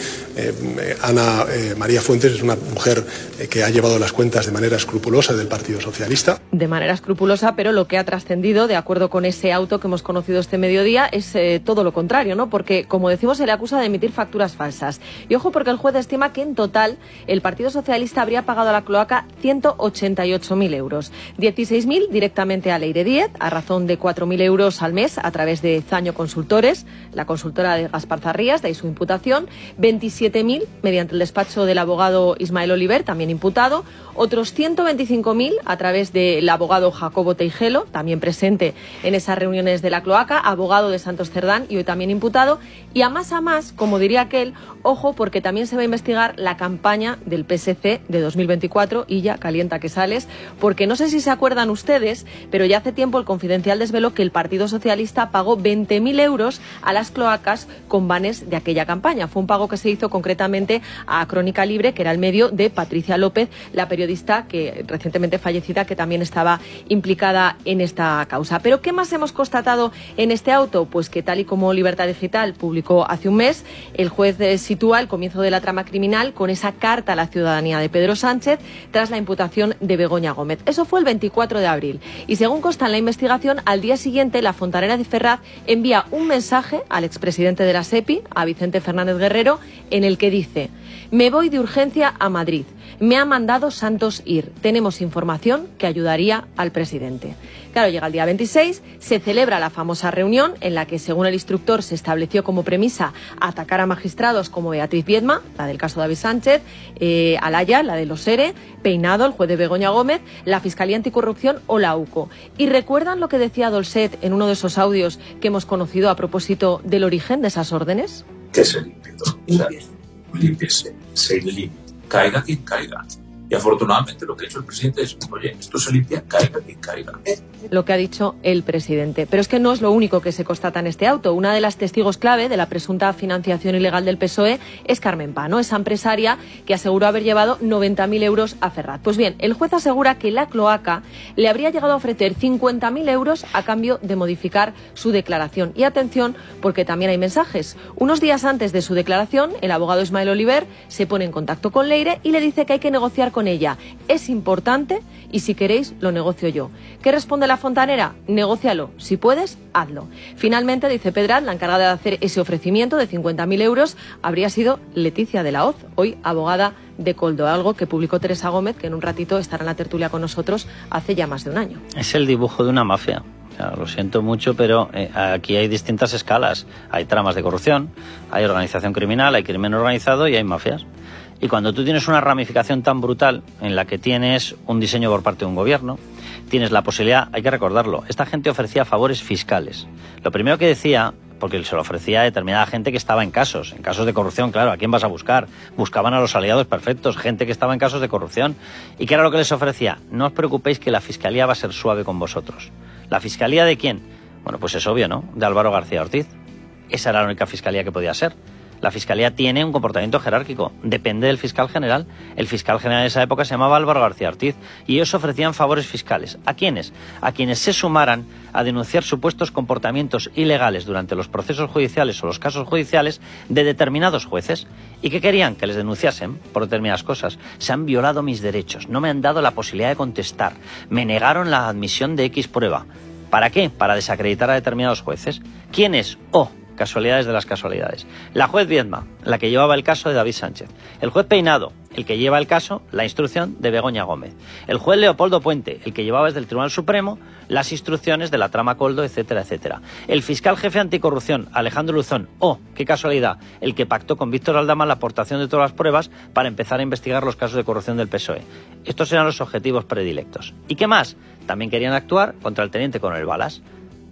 Ana María Fuentes es una mujer que ha llevado las cuentas de manera escrupulosa del Partido Socialista. De manera escrupulosa, pero lo que ha trascendido, de acuerdo con ese auto que hemos conocido este mediodía, es todo lo contrario, ¿no? Porque, como decimos, se le acusa de emitir facturas falsas. Y ojo, porque el juez estima que en total el Partido Socialista habría pagado a la cloaca 188.000 euros. 16.000 directamente al Aire 10, a razón de 4.000 euros al mes a través de Zaño Consultores, la consultora de Gaspar Zarrías, de ahí su imputación. 27.000 mediante el despacho del abogado Ismael Oliver, también imputado. Otros 125.000 a través del abogado Jacobo Teijelo, también presente en esas reuniones de la cloaca, abogado de Santos Cerdán y hoy también imputado. Y a más, como diría aquel, ojo, porque también se va a investigar la campaña del PSC de 2024 y ya calienta que sales, porque no sé si se acuerdan ustedes, pero ya hace tiempo el Confidencial desveló que el Partido Socialista pagó 20.000 euros a las cloacas con vanes de aquella campaña. Fue un pago que se hizo concretamente a Crónica Libre, que era el medio de Patricia López, la periodista que recientemente fallecida, que también estaba implicada en esta causa. Pero ¿qué más hemos constatado en este auto? Pues que tal y como Libertad Digital publicó hace un mes, el juez sitúa el comienzo de la trama criminal con esa carta a la ciudadanía de Pedro Sánchez tras la imputación de Begoña Gómez. Eso fue el 24 de abril. Y según consta en la investigación, al día siguiente la Fontanera de Ferraz envía un mensaje al expresidente de la SEPI, a Vicente Fernández Guerrero, en el que dice: me voy de urgencia a Madrid. Me ha mandado Santos ir. Tenemos información que ayudaría al presidente. Claro, llega el día 26, se celebra la famosa reunión en la que, según el instructor, se estableció como premisa atacar a magistrados como Beatriz Viedma, la del caso David Sánchez, Alaya, la de los ERE, Peinado, el juez de Begoña Gómez, la Fiscalía Anticorrupción o la UCO. ¿Y recuerdan lo que decía Dolcet en uno de esos audios que hemos conocido a propósito del origen de esas órdenes? Que se limpie todo. Límpiese, se limpie. Caiga quien caiga. Y afortunadamente lo que ha hecho el presidente es, oye, esto se limpia, caiga quien caiga. Lo que ha dicho el presidente. Pero es que no es lo único que se constata en este auto. Una de las testigos clave de la presunta financiación ilegal del PSOE es Carmen Pano, esa empresaria que aseguró haber llevado 90.000 euros a Ferraz. Pues bien, el juez asegura que la cloaca le habría llegado a ofrecer 50.000 euros a cambio de modificar su declaración. Y atención, porque también hay mensajes. Unos días antes de su declaración, el abogado Ismael Oliver se pone en contacto con Leire y le dice que hay que negociar con ella. Es importante y si queréis lo negocio yo. ¿Qué responde la fontanera? Negócialo. Si puedes, hazlo. Finalmente, dice Pedraz, la encargada de hacer ese ofrecimiento de 50.000 euros habría sido Leticia de la Hoz, hoy abogada de Coldo, algo que publicó Teresa Gómez, que en un ratito estará en la tertulia con nosotros hace ya más de un año. Es el dibujo de una mafia. O sea, lo siento mucho, pero aquí hay distintas escalas. Hay tramas de corrupción, hay organización criminal, hay crimen organizado y hay mafias. Y cuando tú tienes una ramificación tan brutal en la que tienes un diseño por parte de un gobierno, tienes la posibilidad, hay que recordarlo, esta gente ofrecía favores fiscales. Lo primero que decía, porque se lo ofrecía a determinada gente que estaba en casos de corrupción, claro, ¿a quién vas a buscar? Buscaban a los aliados perfectos, gente que estaba en casos de corrupción. ¿Y qué era lo que les ofrecía? No os preocupéis que la Fiscalía va a ser suave con vosotros. ¿La Fiscalía de quién? Bueno, pues es obvio, ¿no? De Álvaro García Ortiz. Esa era la única Fiscalía que podía ser. La Fiscalía tiene un comportamiento jerárquico, depende del fiscal general. El fiscal general de esa época se llamaba Álvaro García Ortiz y ellos ofrecían favores fiscales. ¿A quiénes? A quienes se sumaran a denunciar supuestos comportamientos ilegales durante los procesos judiciales o los casos judiciales de determinados jueces. ¿Y qué querían? Que les denunciasen por determinadas cosas. Se han violado mis derechos, no me han dado la posibilidad de contestar, me negaron la admisión de X prueba. ¿Para qué? Para desacreditar a determinados jueces. ¿Quiénes? Casualidades de las casualidades. La juez Viedma, la que llevaba el caso de David Sánchez. El juez Peinado, el que lleva el caso, la instrucción de Begoña Gómez. El juez Leopoldo Puente, el que llevaba desde el Tribunal Supremo las instrucciones de la trama Coldo, etcétera, etcétera. El fiscal jefe anticorrupción, Alejandro Luzón, qué casualidad, el que pactó con Víctor Aldama la aportación de todas las pruebas para empezar a investigar los casos de corrupción del PSOE. Estos eran los objetivos predilectos. ¿Y qué más? También querían actuar contra el teniente coronel Balas.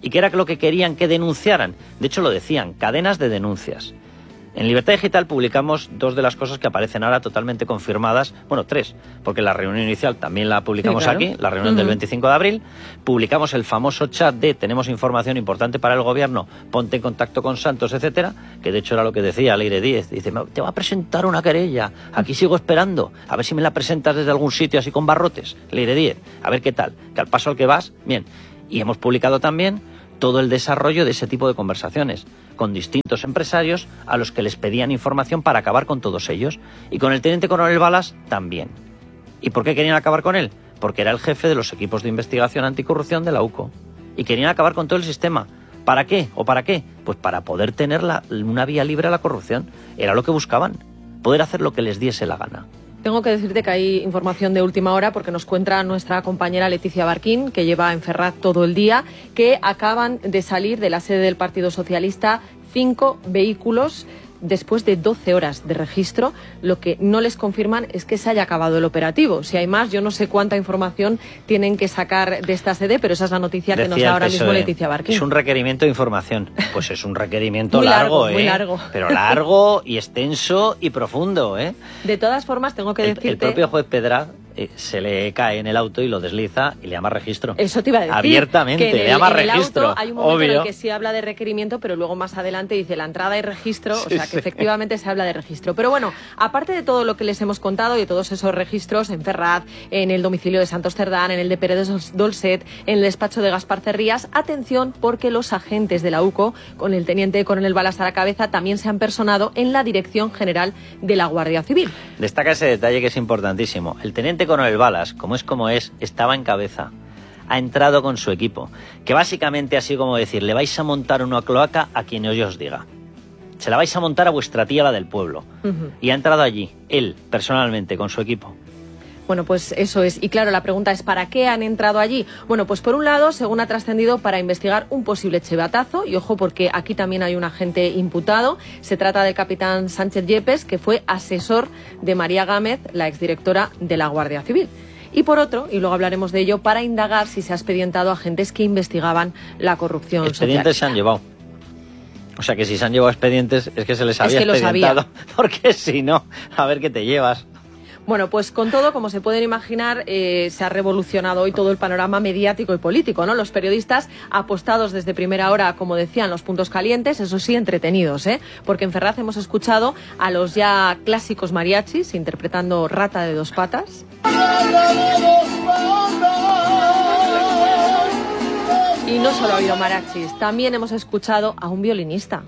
y que era lo que querían que denunciaran. De hecho, lo decían, cadenas de denuncias. En Libertad Digital publicamos 2 de las cosas que aparecen ahora totalmente confirmadas, bueno, 3, porque la reunión inicial también la publicamos aquí, la reunión del 25 de abril, publicamos el famoso chat de tenemos información importante para el gobierno, ponte en contacto con Santos, etcétera, que de hecho era lo que decía Leire Díez, dice, te va a presentar una querella, aquí sigo esperando, a ver si me la presentas desde algún sitio así con barrotes, Leire Díez, a ver qué tal, que al paso al que vas, bien, y hemos publicado también todo el desarrollo de ese tipo de conversaciones con distintos empresarios a los que les pedían información para acabar con todos ellos. Y con el teniente coronel Balas también. ¿Y por qué querían acabar con él? Porque era el jefe de los equipos de investigación anticorrupción de la UCO. Y querían acabar con todo el sistema. ¿Para qué? ¿O para qué? Pues para poder tener una vía libre a la corrupción. Era lo que buscaban. Poder hacer lo que les diese la gana. Tengo que decirte que hay información de última hora porque nos cuenta nuestra compañera Leticia Barquín, que lleva en Ferraz todo el día, que acaban de salir de la sede del Partido Socialista 5 vehículos después de 12 horas de registro. Lo que no les confirman es que se haya acabado el operativo. Si hay más, yo no sé cuánta información tienen que sacar de esta sede, pero esa es la noticia que nos da ahora mismo Leticia Barquín. Es un requerimiento de información. Pues es un requerimiento muy largo, muy largo. Pero largo y extenso y profundo, ¿eh? De todas formas, tengo que decirte... El propio juez Pedraz se le cae en el auto y lo desliza y le llama registro. Eso te iba a decir. Abiertamente, le llama registro. Auto hay un momento en el que sí habla de requerimiento, pero luego más adelante dice la entrada y registro, o sea que efectivamente se habla de registro. Pero bueno, aparte de todo lo que les hemos contado y de todos esos registros en Ferraz, en el domicilio de Santos Cerdán, en el de Pérez Dolcet, en el despacho de Gaspar Cerrías, atención porque los agentes de la UCO, con el teniente coronel Balas a la cabeza, también se han personado en la Dirección General de la Guardia Civil. Destaca ese detalle que es importantísimo. El teniente coronel Balas, como es, estaba en cabeza. Ha entrado con su equipo, que básicamente así como decir, le vais a montar una cloaca a quien yo os diga. Se la vais a montar a vuestra tía, la del pueblo. Y ha entrado allí, él, personalmente, con su equipo. Bueno, pues eso es. Y claro, la pregunta es, ¿para qué han entrado allí? Bueno, pues por un lado, según ha trascendido, para investigar un posible chivatazo. Y ojo, porque aquí también hay un agente imputado. Se trata del capitán Sánchez Yepes, que fue asesor de María Gámez, la exdirectora de la Guardia Civil. Y por otro, y luego hablaremos de ello, para indagar si se ha expedientado a agentes que investigaban la corrupción expedientes social. Se han llevado. O sea que si se han llevado expedientes es que se les había expedientado. Porque si no, a ver qué te llevas. Bueno, pues con todo, como se pueden imaginar, se ha revolucionado hoy todo el panorama mediático y político, ¿no? Los periodistas apostados desde primera hora, como decían, los puntos calientes, eso sí, entretenidos, ¿eh? Porque en Ferraz hemos escuchado a los ya clásicos mariachis interpretando Rata de dos patas. Y no solo ha habido mariachis, también hemos escuchado a un violinista.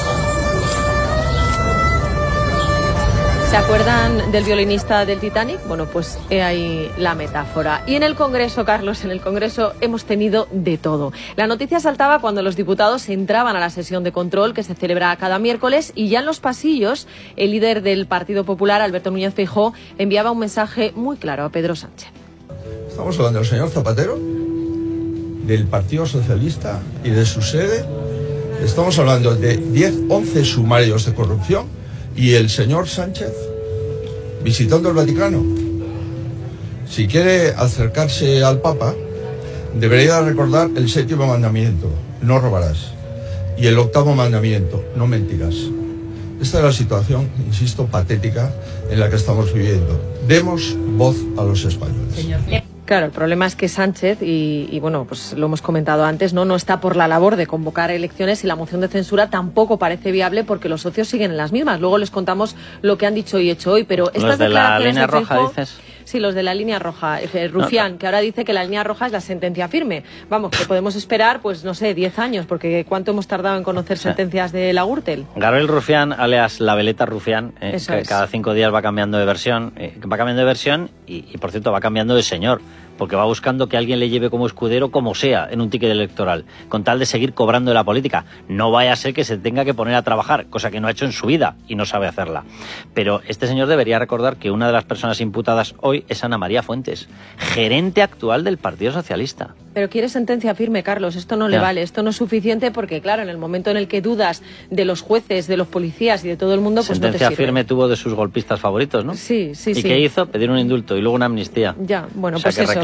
¿Se acuerdan del violinista del Titanic? Bueno, pues he ahí la metáfora. Y en el Congreso, Carlos, en el Congreso hemos tenido de todo. La noticia saltaba cuando los diputados entraban a la sesión de control que se celebra cada miércoles y ya en los pasillos el líder del Partido Popular, Alberto Núñez Feijóo, enviaba un mensaje muy claro a Pedro Sánchez. Estamos hablando del señor Zapatero, del Partido Socialista y de su sede. Estamos hablando de 10, 11 sumarios de corrupción. Y el señor Sánchez visitando el Vaticano. Si quiere acercarse al Papa, debería recordar el 7º mandamiento, no robarás. Y el 8º mandamiento, no mentirás. Esta es la situación, insisto, patética en la que estamos viviendo. Demos voz a los españoles. Señor. Claro, el problema es que Sánchez, y bueno, pues lo hemos comentado antes, no está por la labor de convocar elecciones y la moción de censura tampoco parece viable porque los socios siguen en las mismas. Luego les contamos lo que han dicho y hecho hoy, pero estas declaraciones de la línea de Feijóo, roja, dices. Sí, los de la línea roja. Rufián, que ahora dice que la línea roja es la sentencia firme. Vamos, que podemos esperar, pues no sé, 10 años, porque ¿cuánto hemos tardado en conocer sentencias de la Gürtel? Gabriel Rufián, alias la veleta Rufián, que cada 5 días va cambiando de versión, y por cierto va cambiando de señor, porque va buscando que alguien le lleve como escudero como sea en un ticket electoral, con tal de seguir cobrando de la política. No vaya a ser que se tenga que poner a trabajar, cosa que no ha hecho en su vida y no sabe hacerla. Pero este señor debería recordar que una de las personas imputadas hoy es Ana María Fuentes, gerente actual del Partido Socialista. Pero quiere sentencia firme, Carlos, esto no le vale, esto no es suficiente porque, claro, en el momento en el que dudas de los jueces, de los policías y de todo el mundo, pues no te sirve. Sentencia firme tuvo de sus golpistas favoritos, ¿no? Sí. ¿Y qué hizo? Pedir un indulto y luego una amnistía. Ya, bueno, o sea, pues que eso.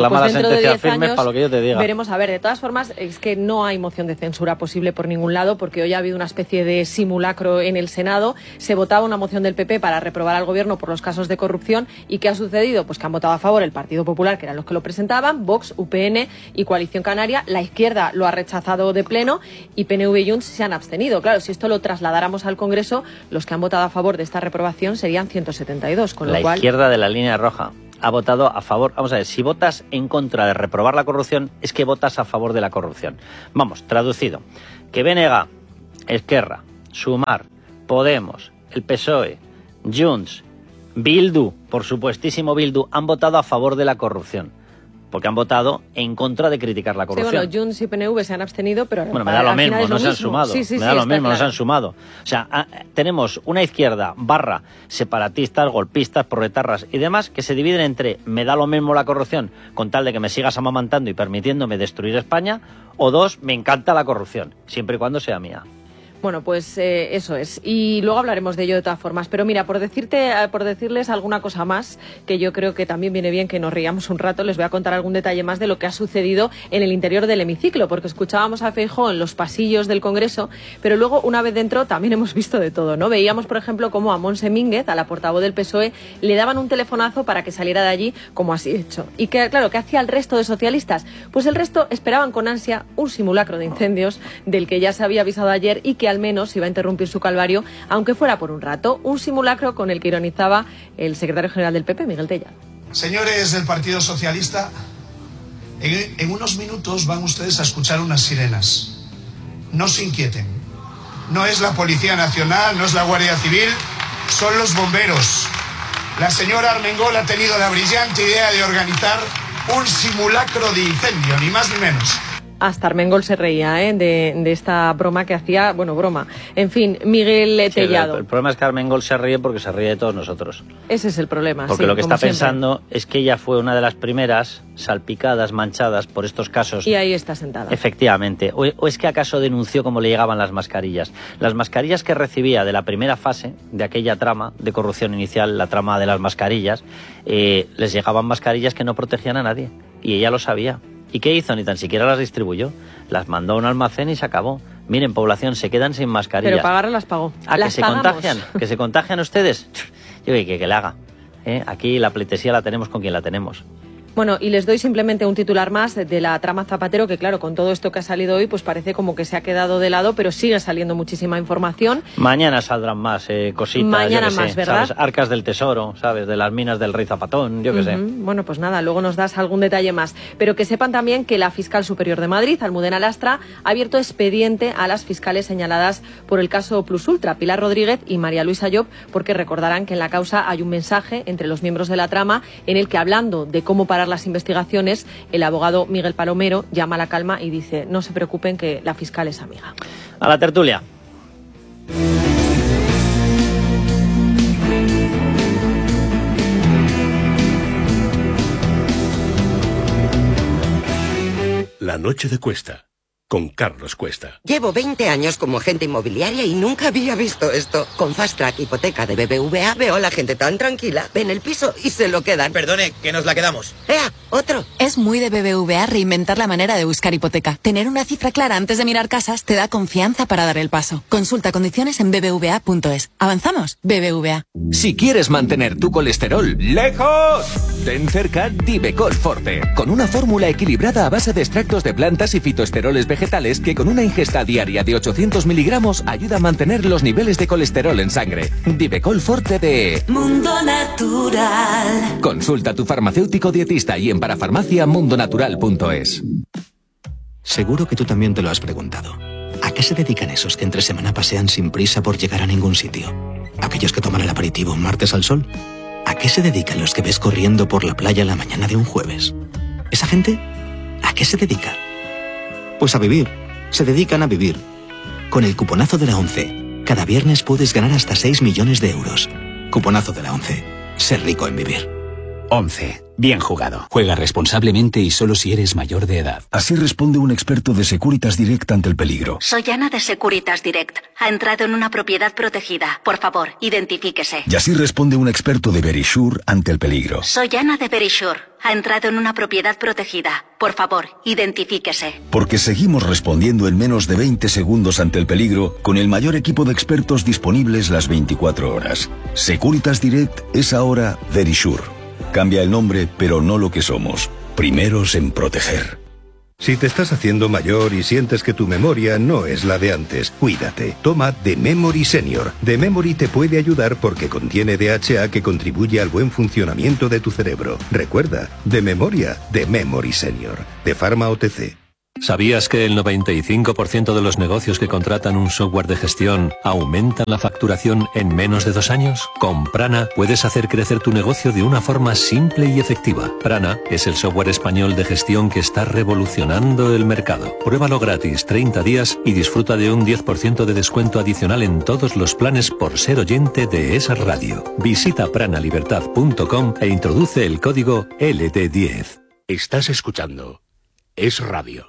reclamar pues la dentro de sentencia 10 firme años para lo que yo te diga. veremos. A ver, de todas formas, es que no hay moción de censura posible por ningún lado, porque hoy ha habido una especie de simulacro en el Senado. Se votaba una moción del PP para reprobar al Gobierno por los casos de corrupción. ¿Y qué ha sucedido? Pues que han votado a favor el Partido Popular, que eran los que lo presentaban, Vox, UPN y Coalición Canaria. La izquierda lo ha rechazado de pleno y PNV y Junts se han abstenido. Claro, si esto lo trasladáramos al Congreso, los que han votado a favor de esta reprobación serían 172, con lo La cual... izquierda de la línea roja ha votado a favor. Vamos a ver, si votas en contra de reprobar la corrupción, es que votas a favor de la corrupción. Vamos, traducido. Que BNG, Esquerra, Sumar, Podemos, el PSOE, Junts, Bildu, por supuestísimo Bildu, han votado a favor de la corrupción. Porque han votado en contra de criticar la corrupción. Sí, bueno, Junts y PNV se han abstenido, pero bueno, me da lo mismo, no se han sumado. Sí, me da lo mismo, claro. no se han sumado. O sea, tenemos una izquierda barra separatistas, golpistas, proletarras y demás que se dividen entre me da lo mismo la corrupción con tal de que me sigas amamantando y permitiéndome destruir España, o dos, me encanta la corrupción, siempre y cuando sea mía. Bueno, pues eso es. Y luego hablaremos de ello de todas formas. Pero mira, por decirles alguna cosa más, que yo creo que también viene bien que nos riamos un rato, les voy a contar algún detalle más de lo que ha sucedido en el interior del hemiciclo, porque escuchábamos a Feijóo en los pasillos del Congreso, pero luego, una vez dentro, también hemos visto de todo, ¿no? Veíamos, por ejemplo, cómo a Montse Mínguez, a la portavoz del PSOE, le daban un telefonazo para que saliera de allí, como así hecho. Y que, claro, ¿qué hacía el resto de socialistas? Pues el resto esperaban con ansia un simulacro de incendios del que ya se había avisado ayer y que al menos iba a interrumpir su calvario, aunque fuera por un rato. Un simulacro con el que ironizaba el secretario general del PP, Miguel Tellado. Señores del Partido Socialista, en unos minutos van ustedes a escuchar unas sirenas. No se inquieten. No es la Policía Nacional, no es la Guardia Civil, son los bomberos. La señora Armengol ha tenido la brillante idea de organizar un simulacro de incendio, ni más ni menos. Hasta Armengol se reía de esta broma que hacía, bueno, broma. En fin, Miguel Tellado. El problema es que Armengol se ríe porque se ríe de todos nosotros. Ese es el problema. Porque sí, lo que está siempre pensando es que ella fue una de las primeras salpicadas, manchadas por estos casos. Y ahí está sentada. Efectivamente. O es que acaso denunció cómo le llegaban las mascarillas. Las mascarillas que recibía de la primera fase de aquella trama de corrupción inicial, la trama de las mascarillas, les llegaban mascarillas que no protegían a nadie. Y ella lo sabía. ¿Y qué hizo? Ni tan siquiera las distribuyó. Las mandó a un almacén y se acabó. Miren, población, se quedan sin mascarillas. Pero pagarlas las pagó. ¿A las que se pagamos. contagian? ¿Que se contagian ustedes? Yo digo que le haga. Aquí la pleitesía la tenemos con quien la tenemos. Bueno, y les doy simplemente un titular más de la trama Zapatero, que claro, con todo esto que ha salido hoy, pues parece como que se ha quedado de lado, pero sigue saliendo muchísima información. Mañana saldrán más cositas. Mañana yo que más, sé, ¿verdad? ¿sabes? Arcas del tesoro, ¿sabes? De las minas del rey Zapatón, yo que sé. Bueno, pues nada, luego nos das algún detalle más. Pero que sepan también que la fiscal superior de Madrid, Almudena Lastra, ha abierto expediente a las fiscales señaladas por el caso Plus Ultra, Pilar Rodríguez y María Luisa Llop, porque recordarán que en la causa hay un mensaje entre los miembros de la trama en el que, hablando de cómo parar las investigaciones, el abogado Miguel Palomero llama a la calma y dice: no se preocupen, que la fiscal es amiga. A la tertulia. La noche de Cuesta, con Carlos Cuesta. Llevo 20 años como agente inmobiliaria y nunca había visto esto. Con Fast Track Hipoteca de BBVA veo a la gente tan tranquila. Ven el piso y se lo quedan. Perdone, que nos la quedamos. ¡Ea! ¡Otro! Es muy de BBVA reinventar la manera de buscar hipoteca. Tener una cifra clara antes de mirar casas te da confianza para dar el paso. Consulta condiciones en bbva.es. ¿Avanzamos? BBVA. Si quieres mantener tu colesterol lejos, ten cerca Divecol Forte, con una fórmula equilibrada a base de extractos de plantas y fitoesteroles vegetales que con una ingesta diaria de 800 miligramos ayuda a mantener los niveles de colesterol en sangre. Divecol Forte de Mundo Natural. Consulta a tu farmacéutico dietista y en parafarmacia.mundonatural.es. Seguro que tú también te lo has preguntado. ¿A qué se dedican esos que entre semana pasean sin prisa por llegar a ningún sitio? ¿Aquellos que toman el aperitivo un martes al sol? ¿A qué se dedican los que ves corriendo por la playa la mañana de un jueves? ¿Esa gente? ¿A qué se dedica? Pues a vivir. Se dedican a vivir. Con el cuponazo de la ONCE, cada viernes puedes ganar hasta 6 millones de euros. Cuponazo de la ONCE. Ser rico en vivir. 11. Bien jugado. Juega responsablemente y solo si eres mayor de edad. Así responde un experto de Securitas Direct ante el peligro. Soy Ana de Securitas Direct. Ha entrado en una propiedad protegida. Por favor, identifíquese. Y así responde un experto de Verisure ante el peligro. Soy Ana de Verisure. Ha entrado en una propiedad protegida. Por favor, identifíquese. Porque seguimos respondiendo en menos de 20 segundos ante el peligro con el mayor equipo de expertos disponibles las 24 horas. Securitas Direct es ahora Verisure. Cambia el nombre, pero no lo que somos. Primeros en proteger. Si te estás haciendo mayor y sientes que tu memoria no es la de antes, cuídate. Toma The Memory Senior. The Memory te puede ayudar porque contiene DHA que contribuye al buen funcionamiento de tu cerebro. Recuerda, de memoria, The Memory Senior. De Pharma OTC. ¿Sabías que el 95% de los negocios que contratan un software de gestión aumentan la facturación en menos de 2 años? Con Prana puedes hacer crecer tu negocio de una forma simple y efectiva. Prana es el software español de gestión que está revolucionando el mercado. Pruébalo gratis 30 días y disfruta de un 10% de descuento adicional en todos los planes por ser oyente de Es Radio. Visita pranalibertad.com e introduce el código LT10. Estás escuchando Es Radio.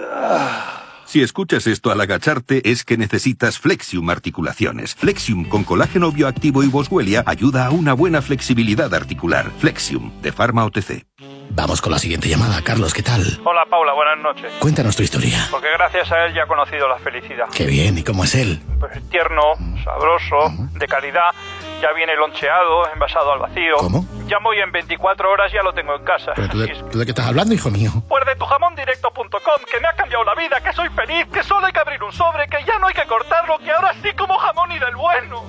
Si escuchas esto al agacharte es que necesitas Flexium Articulaciones. Flexium con colágeno bioactivo y boswellia ayuda a una buena flexibilidad articular. Flexium, de Pharma OTC. Vamos con la siguiente llamada. Carlos, ¿qué tal? Hola, Paula, buenas noches. Cuéntanos tu historia. Porque gracias a él ya he conocido la felicidad. Qué bien, ¿y cómo es él? Pues tierno, sabroso, de calidad, ya viene loncheado, envasado al vacío. ¿Cómo? Llamo y en 24 horas ya lo tengo en casa. ¿Pero tú de qué estás hablando, hijo mío? Pues de tujamondirecto.com, que me ha cambiado la vida, que soy feliz, que solo hay que abrir un sobre, que ya no hay que cortarlo, que ahora sí como jamón y del bueno.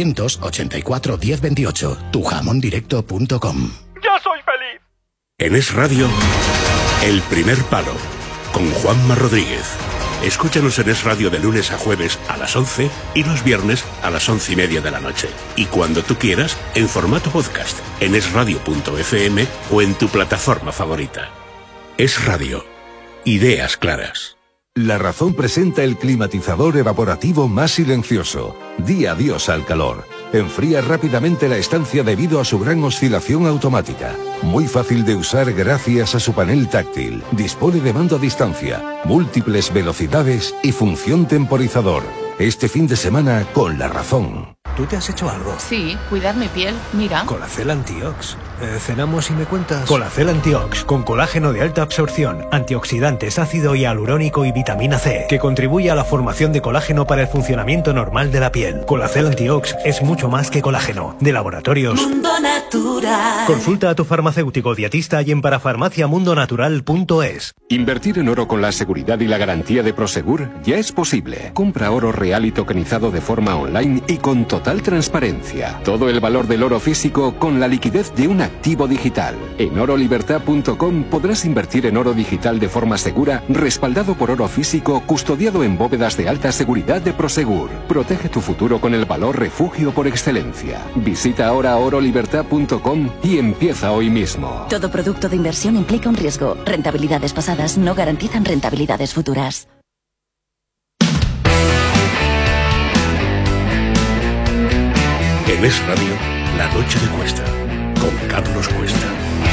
984 1028, tujamondirecto.com. ¡Ya soy feliz! En Es Radio, El Primer Palo, con Juanma Rodríguez. Escúchanos en Es Radio de lunes a jueves a las 11 y los viernes a las 11:30 de la noche. Y cuando tú quieras, en formato podcast, en esradio.fm o en tu plataforma favorita. Es Radio. Ideas claras. La Razón presenta el climatizador evaporativo más silencioso. Di adiós al calor. Enfría rápidamente la estancia debido a su gran oscilación automática. Muy fácil de usar gracias a su panel táctil. Dispone de mando a distancia, múltiples velocidades y función temporizador. Este fin de semana con La Razón. ¿Tú te has hecho algo? Sí, cuidar mi piel, mira. Colacel Antiox. Cenamos y me cuentas. Colacel Antiox, con colágeno de alta absorción, antioxidantes, ácido hialurónico y vitamina C, que contribuye a la formación de colágeno para el funcionamiento normal de la piel. Colacel Antiox es mucho más que colágeno. De Laboratorios Mundo Natural. Consulta a tu farmacéutico dietista y en parafarmaciamundonatural.es. Invertir en oro con la seguridad y la garantía de Prosegur ya es posible. Compra oro real y tokenizado de forma online y con total transparencia. Todo el valor del oro físico con la liquidez de un activo digital. En orolibertad.com podrás invertir en oro digital de forma segura, respaldado por oro físico, custodiado en bóvedas de alta seguridad de Prosegur. Protege tu futuro con el valor refugio por excelencia. Visita ahora orolibertad.com y empieza hoy mismo. Todo producto de inversión implica un riesgo. Rentabilidades pasadas no garantizan rentabilidades futuras. En Es Radio, La Noche de Cuesta, con Carlos Cuesta.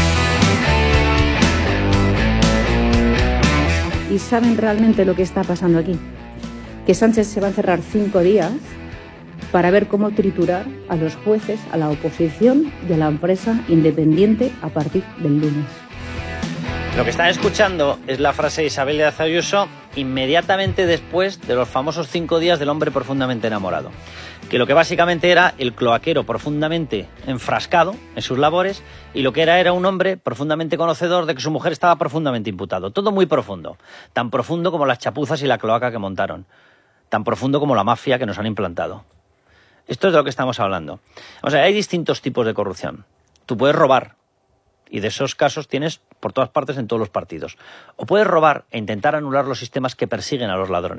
¿Y saben realmente lo que está pasando aquí? Que Sánchez se va a encerrar 5 días para ver cómo triturar a los jueces, a la oposición y a la empresa independiente a partir del lunes. Lo que están escuchando es la frase de Isabel Díaz Ayuso inmediatamente después de los famosos 5 días del hombre profundamente enamorado. Que lo que básicamente era el cloaquero profundamente enfrascado en sus labores y lo que era un hombre profundamente conocedor de que su mujer estaba profundamente imputado. Todo muy profundo. Tan profundo como las chapuzas y la cloaca que montaron. Tan profundo como la mafia que nos han implantado. Esto es de lo que estamos hablando. O sea, hay distintos tipos de corrupción. Tú puedes robar. Y de esos casos tienes por todas partes en todos los partidos. O puedes robar e intentar anular los sistemas que persiguen a los ladrones.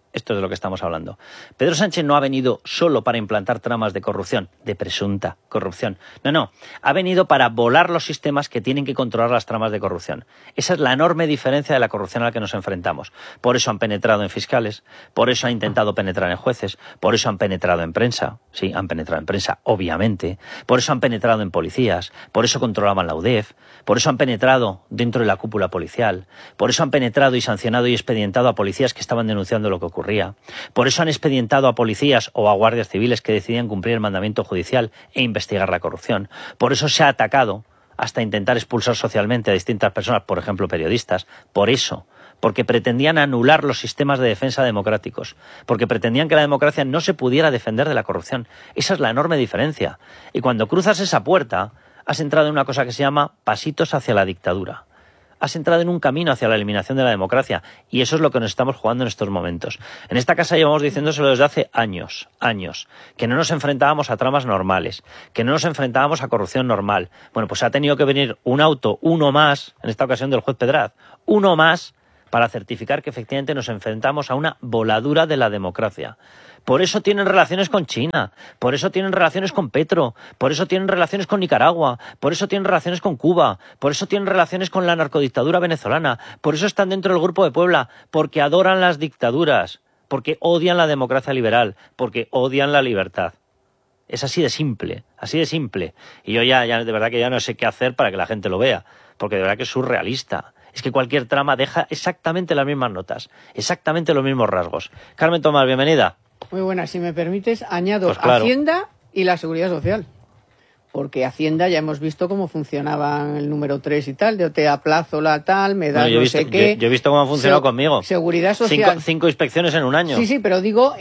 Esto es de lo que estamos hablando. Pedro Sánchez no ha venido solo para implantar tramas de corrupción, de presunta corrupción. No. Ha venido para volar los sistemas que tienen que controlar las tramas de corrupción. Esa es la enorme diferencia de la corrupción a la que nos enfrentamos. Por eso han penetrado en fiscales, por eso han intentado penetrar en jueces, por eso han penetrado en prensa. Sí, han penetrado en prensa, obviamente. Por eso han penetrado en policías, por eso controlaban la UDEF, por eso han penetrado dentro de la cúpula policial, por eso han penetrado y sancionado y expedientado a policías que estaban denunciando lo que ocurría. Por eso han expedientado a policías o a guardias civiles que decidían cumplir el mandamiento judicial e investigar la corrupción. Por eso se ha atacado hasta intentar expulsar socialmente a distintas personas, por ejemplo periodistas. Por eso, porque pretendían anular los sistemas de defensa democráticos, porque pretendían que la democracia no se pudiera defender de la corrupción. Esa es la enorme diferencia. Y cuando cruzas esa puerta, has entrado en una cosa que se llama pasitos hacia la dictadura. Has entrado en un camino hacia la eliminación de la democracia, y eso es lo que nos estamos jugando en estos momentos. En esta casa llevamos diciéndoselo desde hace años, que no nos enfrentábamos a tramas normales, que no nos enfrentábamos a corrupción normal. Bueno, pues ha tenido que venir un auto, uno más, en esta ocasión del juez Pedraz, uno más, para certificar que efectivamente nos enfrentamos a una voladura de la democracia. Por eso tienen relaciones con China, por eso tienen relaciones con Petro, por eso tienen relaciones con Nicaragua, por eso tienen relaciones con Cuba, por eso tienen relaciones con la narcodictadura venezolana, por eso están dentro del Grupo de Puebla, porque adoran las dictaduras, porque odian la democracia liberal, porque odian la libertad. Es así de simple, así de simple. Y yo ya de verdad que ya no sé qué hacer para que la gente lo vea, porque de verdad que es surrealista. Es que cualquier trama deja exactamente las mismas notas, exactamente los mismos rasgos. Carmen Tomás, bienvenida. Muy buena, si me permites, añado Pues claro. Hacienda y la Seguridad Social. Porque Hacienda ya hemos visto cómo funcionaba el número 3 y tal, de te aplazo la tal, me das no sé qué. Yo he visto cómo ha funcionado conmigo. Seguridad Social. Cinco inspecciones en un año. Sí, pero digo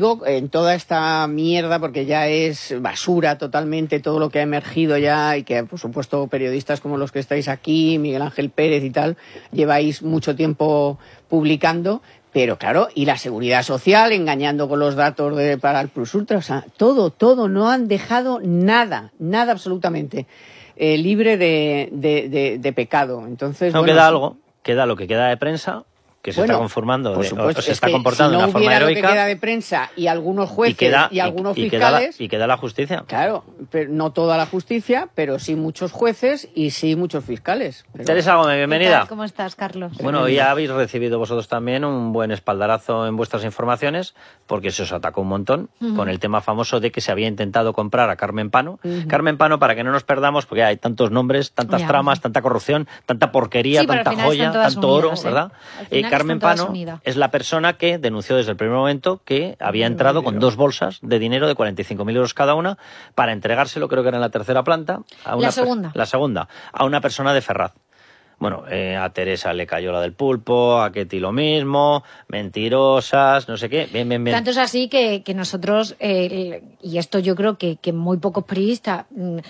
en toda esta mierda, porque ya es basura totalmente todo lo que ha emergido ya y que, por supuesto, periodistas como los que estáis aquí, Miguel Ángel Pérez y tal, lleváis mucho tiempo publicando. Pero claro, y la Seguridad Social engañando con los datos para el Plus Ultra, o sea, todo, no han dejado nada absolutamente libre de pecado. Entonces, no bueno, queda algo, queda lo que queda de prensa, que se está conformando, por supuesto, se está comportando de una forma heroica. Si no hubiera lo que queda de prensa y algunos jueces y algunos fiscales... Y queda la justicia. Claro, pero no toda la justicia, pero sí muchos jueces y sí muchos fiscales. Teresa Gómez, bienvenida. ¿Cómo estás, Carlos? Bueno, ya habéis recibido vosotros también un buen espaldarazo en vuestras informaciones, porque se os atacó un montón con el tema famoso de que se había intentado comprar a Carmen Pano. Carmen Pano, para que no nos perdamos, porque hay tantos nombres, tantas tramas, tanta corrupción, tanta porquería, tanta joya, tanto oro, ¿verdad? Carmen Pano es la persona que denunció desde el primer momento que había entrado con 2 bolsas de dinero de 45.000 euros cada una para entregárselo, creo que era en la tercera planta, a una la segunda, a una persona de Ferraz. Bueno, a Teresa le cayó la del pulpo, a Ketty lo mismo, mentirosas, no sé qué. Bien. Tanto es así que nosotros, y esto yo creo que muy pocos periodistas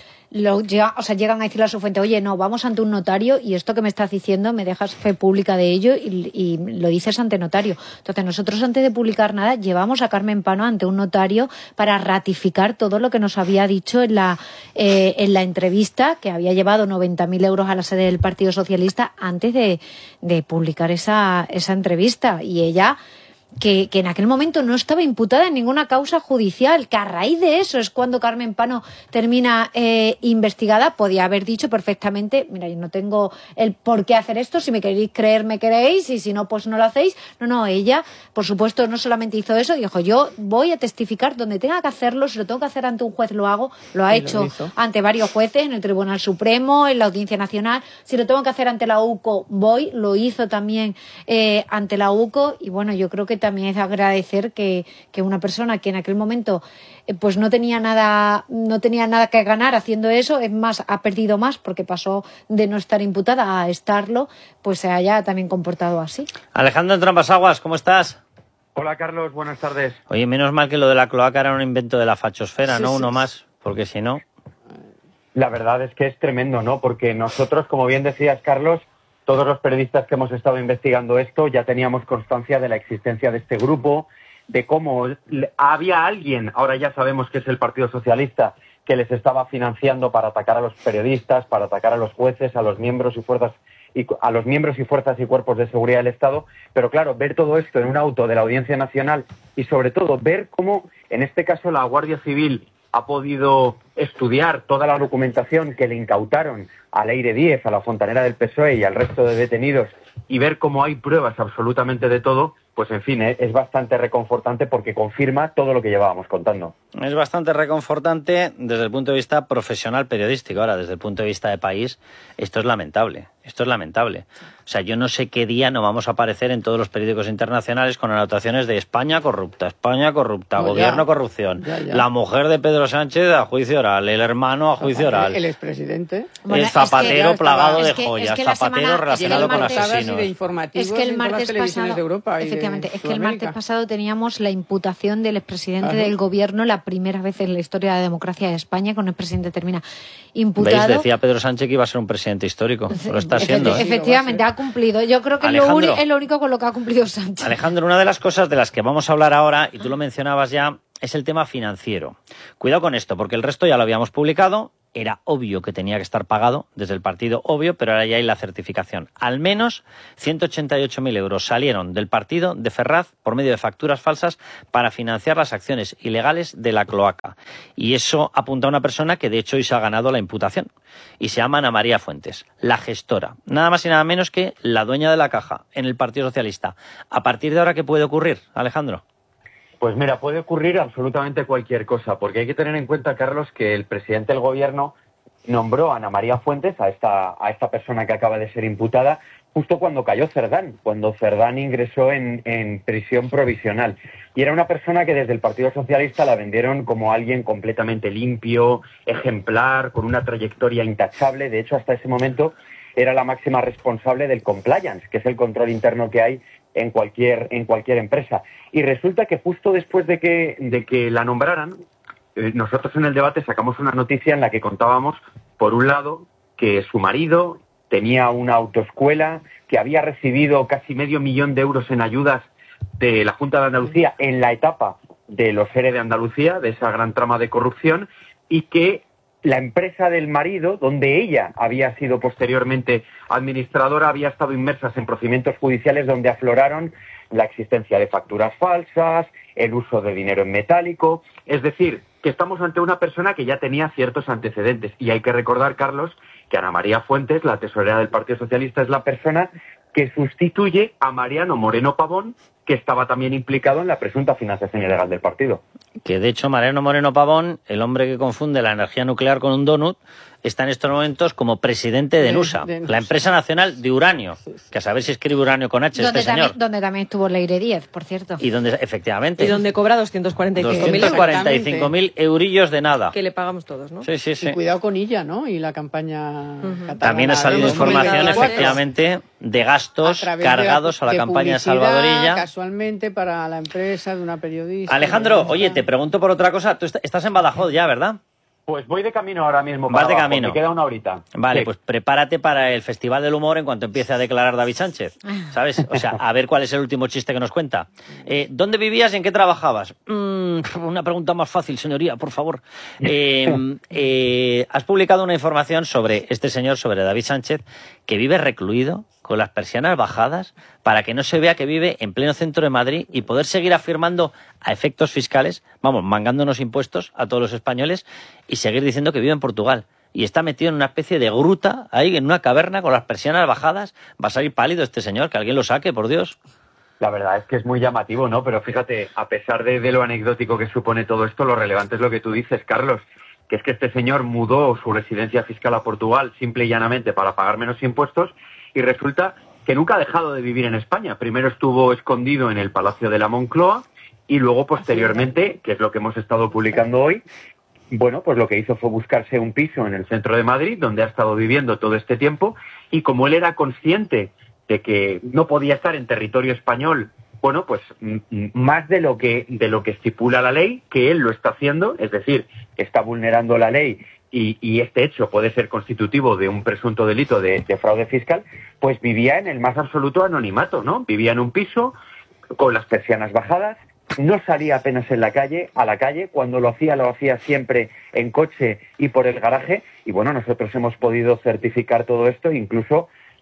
llegan a decirle a su fuente, oye, no, vamos ante un notario y esto que me estás diciendo me dejas fe pública de ello y lo dices ante notario. Entonces nosotros, antes de publicar nada, llevamos a Carmen Pano ante un notario para ratificar todo lo que nos había dicho en la entrevista, que había llevado 90.000 euros a la sede del Partido Socialista antes de publicar esa entrevista. Y ella, que en aquel momento no estaba imputada en ninguna causa judicial, que a raíz de eso es cuando Carmen Pano termina investigada, podía haber dicho perfectamente, mira, yo no tengo el por qué hacer esto, si me queréis creer me queréis y si no, pues no lo hacéis. No, ella, por supuesto, no solamente hizo eso, dijo, yo voy a testificar donde tenga que hacerlo, si lo tengo que hacer ante un juez lo hago, lo ha hecho ante varios jueces, en el Tribunal Supremo, en la Audiencia Nacional, si lo tengo que hacer ante la UCO, lo hizo también ante la UCO. Y bueno, yo creo que también es agradecer que una persona que en aquel momento pues no tenía nada que ganar haciendo eso, es más, ha perdido más porque pasó de no estar imputada a estarlo, pues se haya también comportado así. Alejandro Entrampasaguas, ¿cómo estás? Hola, Carlos, buenas tardes. Oye, menos mal que lo de la cloaca era un invento de la fachosfera, ¿no? Uno más, porque si no... La verdad es que es tremendo, ¿no? Porque nosotros, como bien decías, Carlos, todos los periodistas que hemos estado investigando esto ya teníamos constancia de la existencia de este grupo, de cómo había alguien, ahora ya sabemos que es el Partido Socialista, que les estaba financiando para atacar a los periodistas, para atacar a los jueces, a los miembros y fuerzas y a los miembros y fuerzas y cuerpos de seguridad del Estado, pero claro, ver todo esto en un auto de la Audiencia Nacional y sobre todo ver cómo, en este caso, la Guardia Civil ha podido estudiar toda la documentación que le incautaron a Leire Díez, a la fontanera del PSOE y al resto de detenidos, y ver cómo hay pruebas absolutamente de todo, pues en fin, es bastante reconfortante porque confirma todo lo que llevábamos contando. Es bastante reconfortante desde el punto de vista profesional periodístico. Ahora, desde el punto de vista de país, esto es lamentable. Esto es lamentable. O sea, yo no sé qué día no vamos a aparecer en todos los periódicos internacionales con anotaciones de España corrupta, gobierno corrupción, la mujer de Pedro Sánchez a juicio oral, el hermano a juicio oral. El expresidente. El Zapatero plagado de joyas, Zapatero relacionado con asesinos. Es que el martes pasado, efectivamente, es que el martes pasado teníamos la imputación del expresidente del gobierno, la primera vez en la historia de la democracia de España que un expresidente termina imputado. ¿Veis? Decía Pedro Sánchez que iba a ser un presidente histórico. Lo está siendo. Efectivamente, ha cumplido. Yo creo que es lo único con lo que ha cumplido Sánchez. Alejandro, una de las cosas de las que vamos a hablar ahora, y tú lo mencionabas ya, es el tema financiero. Cuidado con esto, porque el resto ya lo habíamos publicado. Era obvio que tenía que estar pagado desde el partido, obvio, pero ahora ya hay la certificación. Al menos 188.000 euros salieron del partido de Ferraz por medio de facturas falsas para financiar las acciones ilegales de la cloaca. Y eso apunta a una persona que de hecho hoy se ha ganado la imputación. Y se llama Ana María Fuentes, la gestora. Nada más y nada menos que la dueña de la caja en el Partido Socialista. ¿A partir de ahora qué puede ocurrir, Alejandro? Pues mira, puede ocurrir absolutamente cualquier cosa, porque hay que tener en cuenta, Carlos, que el presidente del gobierno nombró a Ana María Fuentes, a esta persona que acaba de ser imputada, justo cuando cayó Cerdán, cuando Cerdán ingresó en prisión provisional. Y era una persona que desde el Partido Socialista la vendieron como alguien completamente limpio, ejemplar, con una trayectoria intachable. De hecho, hasta ese momento era la máxima responsable del compliance, que es el control interno que hay en cualquier empresa. Y resulta que justo después de que la nombraran, nosotros en el debate sacamos una noticia en la que contábamos, por un lado, que su marido tenía una autoescuela, que había recibido casi 500.000 euros en ayudas de la Junta de Andalucía en la etapa de los ERE de Andalucía, de esa gran trama de corrupción, y que la empresa del marido, donde ella había sido posteriormente administradora, había estado inmersa en procedimientos judiciales donde afloraron la existencia de facturas falsas, el uso de dinero en metálico. Es decir, que estamos ante una persona que ya tenía ciertos antecedentes. Y hay que recordar, Carlos, que Ana María Fuentes, la tesorera del Partido Socialista, es la persona que sustituye a Mariano Moreno Pavón, que estaba también implicado en la presunta financiación ilegal del partido. Que de hecho Mariano Moreno Pavón, el hombre que confunde la energía nuclear con un donut, está en estos momentos como presidente de NUSA, la empresa nacional de uranio, que a saber si escribe uranio con H señor. Donde también estuvo Leire Díez, por cierto. Y donde, efectivamente. Y donde cobra 245.000 eurillos de nada. Que le pagamos todos, ¿no? Sí. Y cuidado con ella, ¿no? Y la campaña catalana. También ha salido información, efectivamente, de gastos cargados a la campaña de Salvador Illa. Casualmente para la empresa de una periodista. Alejandro, oye, te pregunto por otra cosa. Tú estás en Badajoz ya, ¿verdad? Pues voy de camino ahora mismo para abajo, me queda una horita. Vale, sí. Pues prepárate para el Festival del Humor en cuanto empiece a declarar David Sánchez, ¿sabes? O sea, a ver cuál es el último chiste que nos cuenta. ¿Dónde vivías y en qué trabajabas? Una pregunta más fácil, señoría, por favor. Has publicado una información sobre este señor, sobre David Sánchez, que vive recluido, con las persianas bajadas, para que no se vea que vive en pleno centro de Madrid y poder seguir afirmando a efectos fiscales, vamos, mangándonos impuestos a todos los españoles y seguir diciendo que vive en Portugal. Y está metido en una especie de gruta, ahí en una caverna con las persianas bajadas. Va a salir pálido este señor, que alguien lo saque, por Dios. La verdad es que es muy llamativo, ¿no? Pero fíjate, a pesar de lo anecdótico que supone todo esto, lo relevante es lo que tú dices, Carlos, que es que este señor mudó su residencia fiscal a Portugal simple y llanamente para pagar menos impuestos, y resulta que nunca ha dejado de vivir en España. Primero estuvo escondido en el Palacio de la Moncloa y luego posteriormente, que es lo que hemos estado publicando hoy, bueno, pues lo que hizo fue buscarse un piso en el centro de Madrid, donde ha estado viviendo todo este tiempo, y como él era consciente de que no podía estar en territorio español, bueno, pues más de lo que estipula la ley, que él lo está haciendo, es decir, que está vulnerando la ley y este hecho puede ser constitutivo de un presunto delito de fraude fiscal, pues vivía en el más absoluto anonimato, ¿no? Vivía en un piso con las persianas bajadas, no salía apenas a la calle, cuando lo hacía siempre en coche y por el garaje, y bueno, nosotros hemos podido certificar todo esto, incluso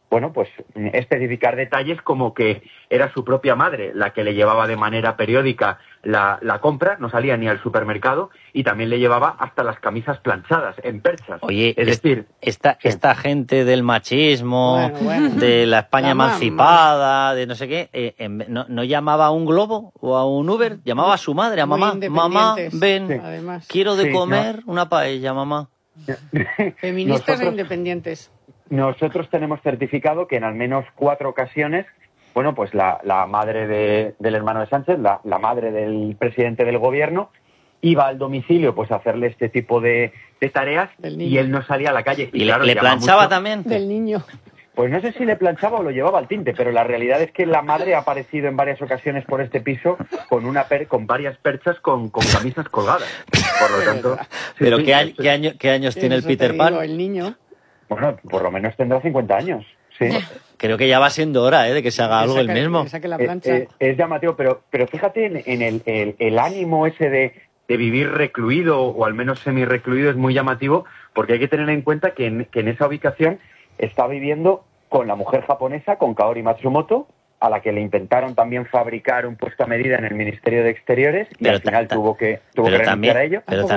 bueno, pues especificar detalles como que era su propia madre la que le llevaba de manera periódica la compra, no salía ni al supermercado, y también le llevaba hasta las camisas planchadas en perchas. Oye, es decir, esta gente del machismo, de la España emancipada, de no sé qué, no llamaba a un Globo o a un Uber, llamaba a su madre, a mamá. Mamá, ven, quiero de comer una paella, mamá. Feministas e independientes. Nosotros tenemos certificado que en al menos 4 ocasiones, bueno, pues la madre del hermano de Sánchez, la madre del presidente del gobierno, iba al domicilio pues a hacerle este tipo de tareas y él no salía a la calle. ¿Y claro, le planchaba mucho también? Del niño. Pues no sé si le planchaba o lo llevaba al tinte, pero la realidad es que la madre ha aparecido en varias ocasiones por este piso con varias perchas con camisas colgadas. Por lo tanto... ¿Pero qué años tiene el Peter Pan? El niño. Bueno, por lo menos tendrá 50 años. Sí. Creo que ya va siendo hora de que se haga algo el mismo. Es llamativo, pero fíjate en el ánimo ese de vivir recluido o al menos semi-recluido es muy llamativo, porque hay que tener en cuenta que en esa ubicación está viviendo con la mujer japonesa, con Kaori Matsumoto, a la que le intentaron también fabricar un puesto a medida en el Ministerio de Exteriores y al final tuvo que renunciar a ello.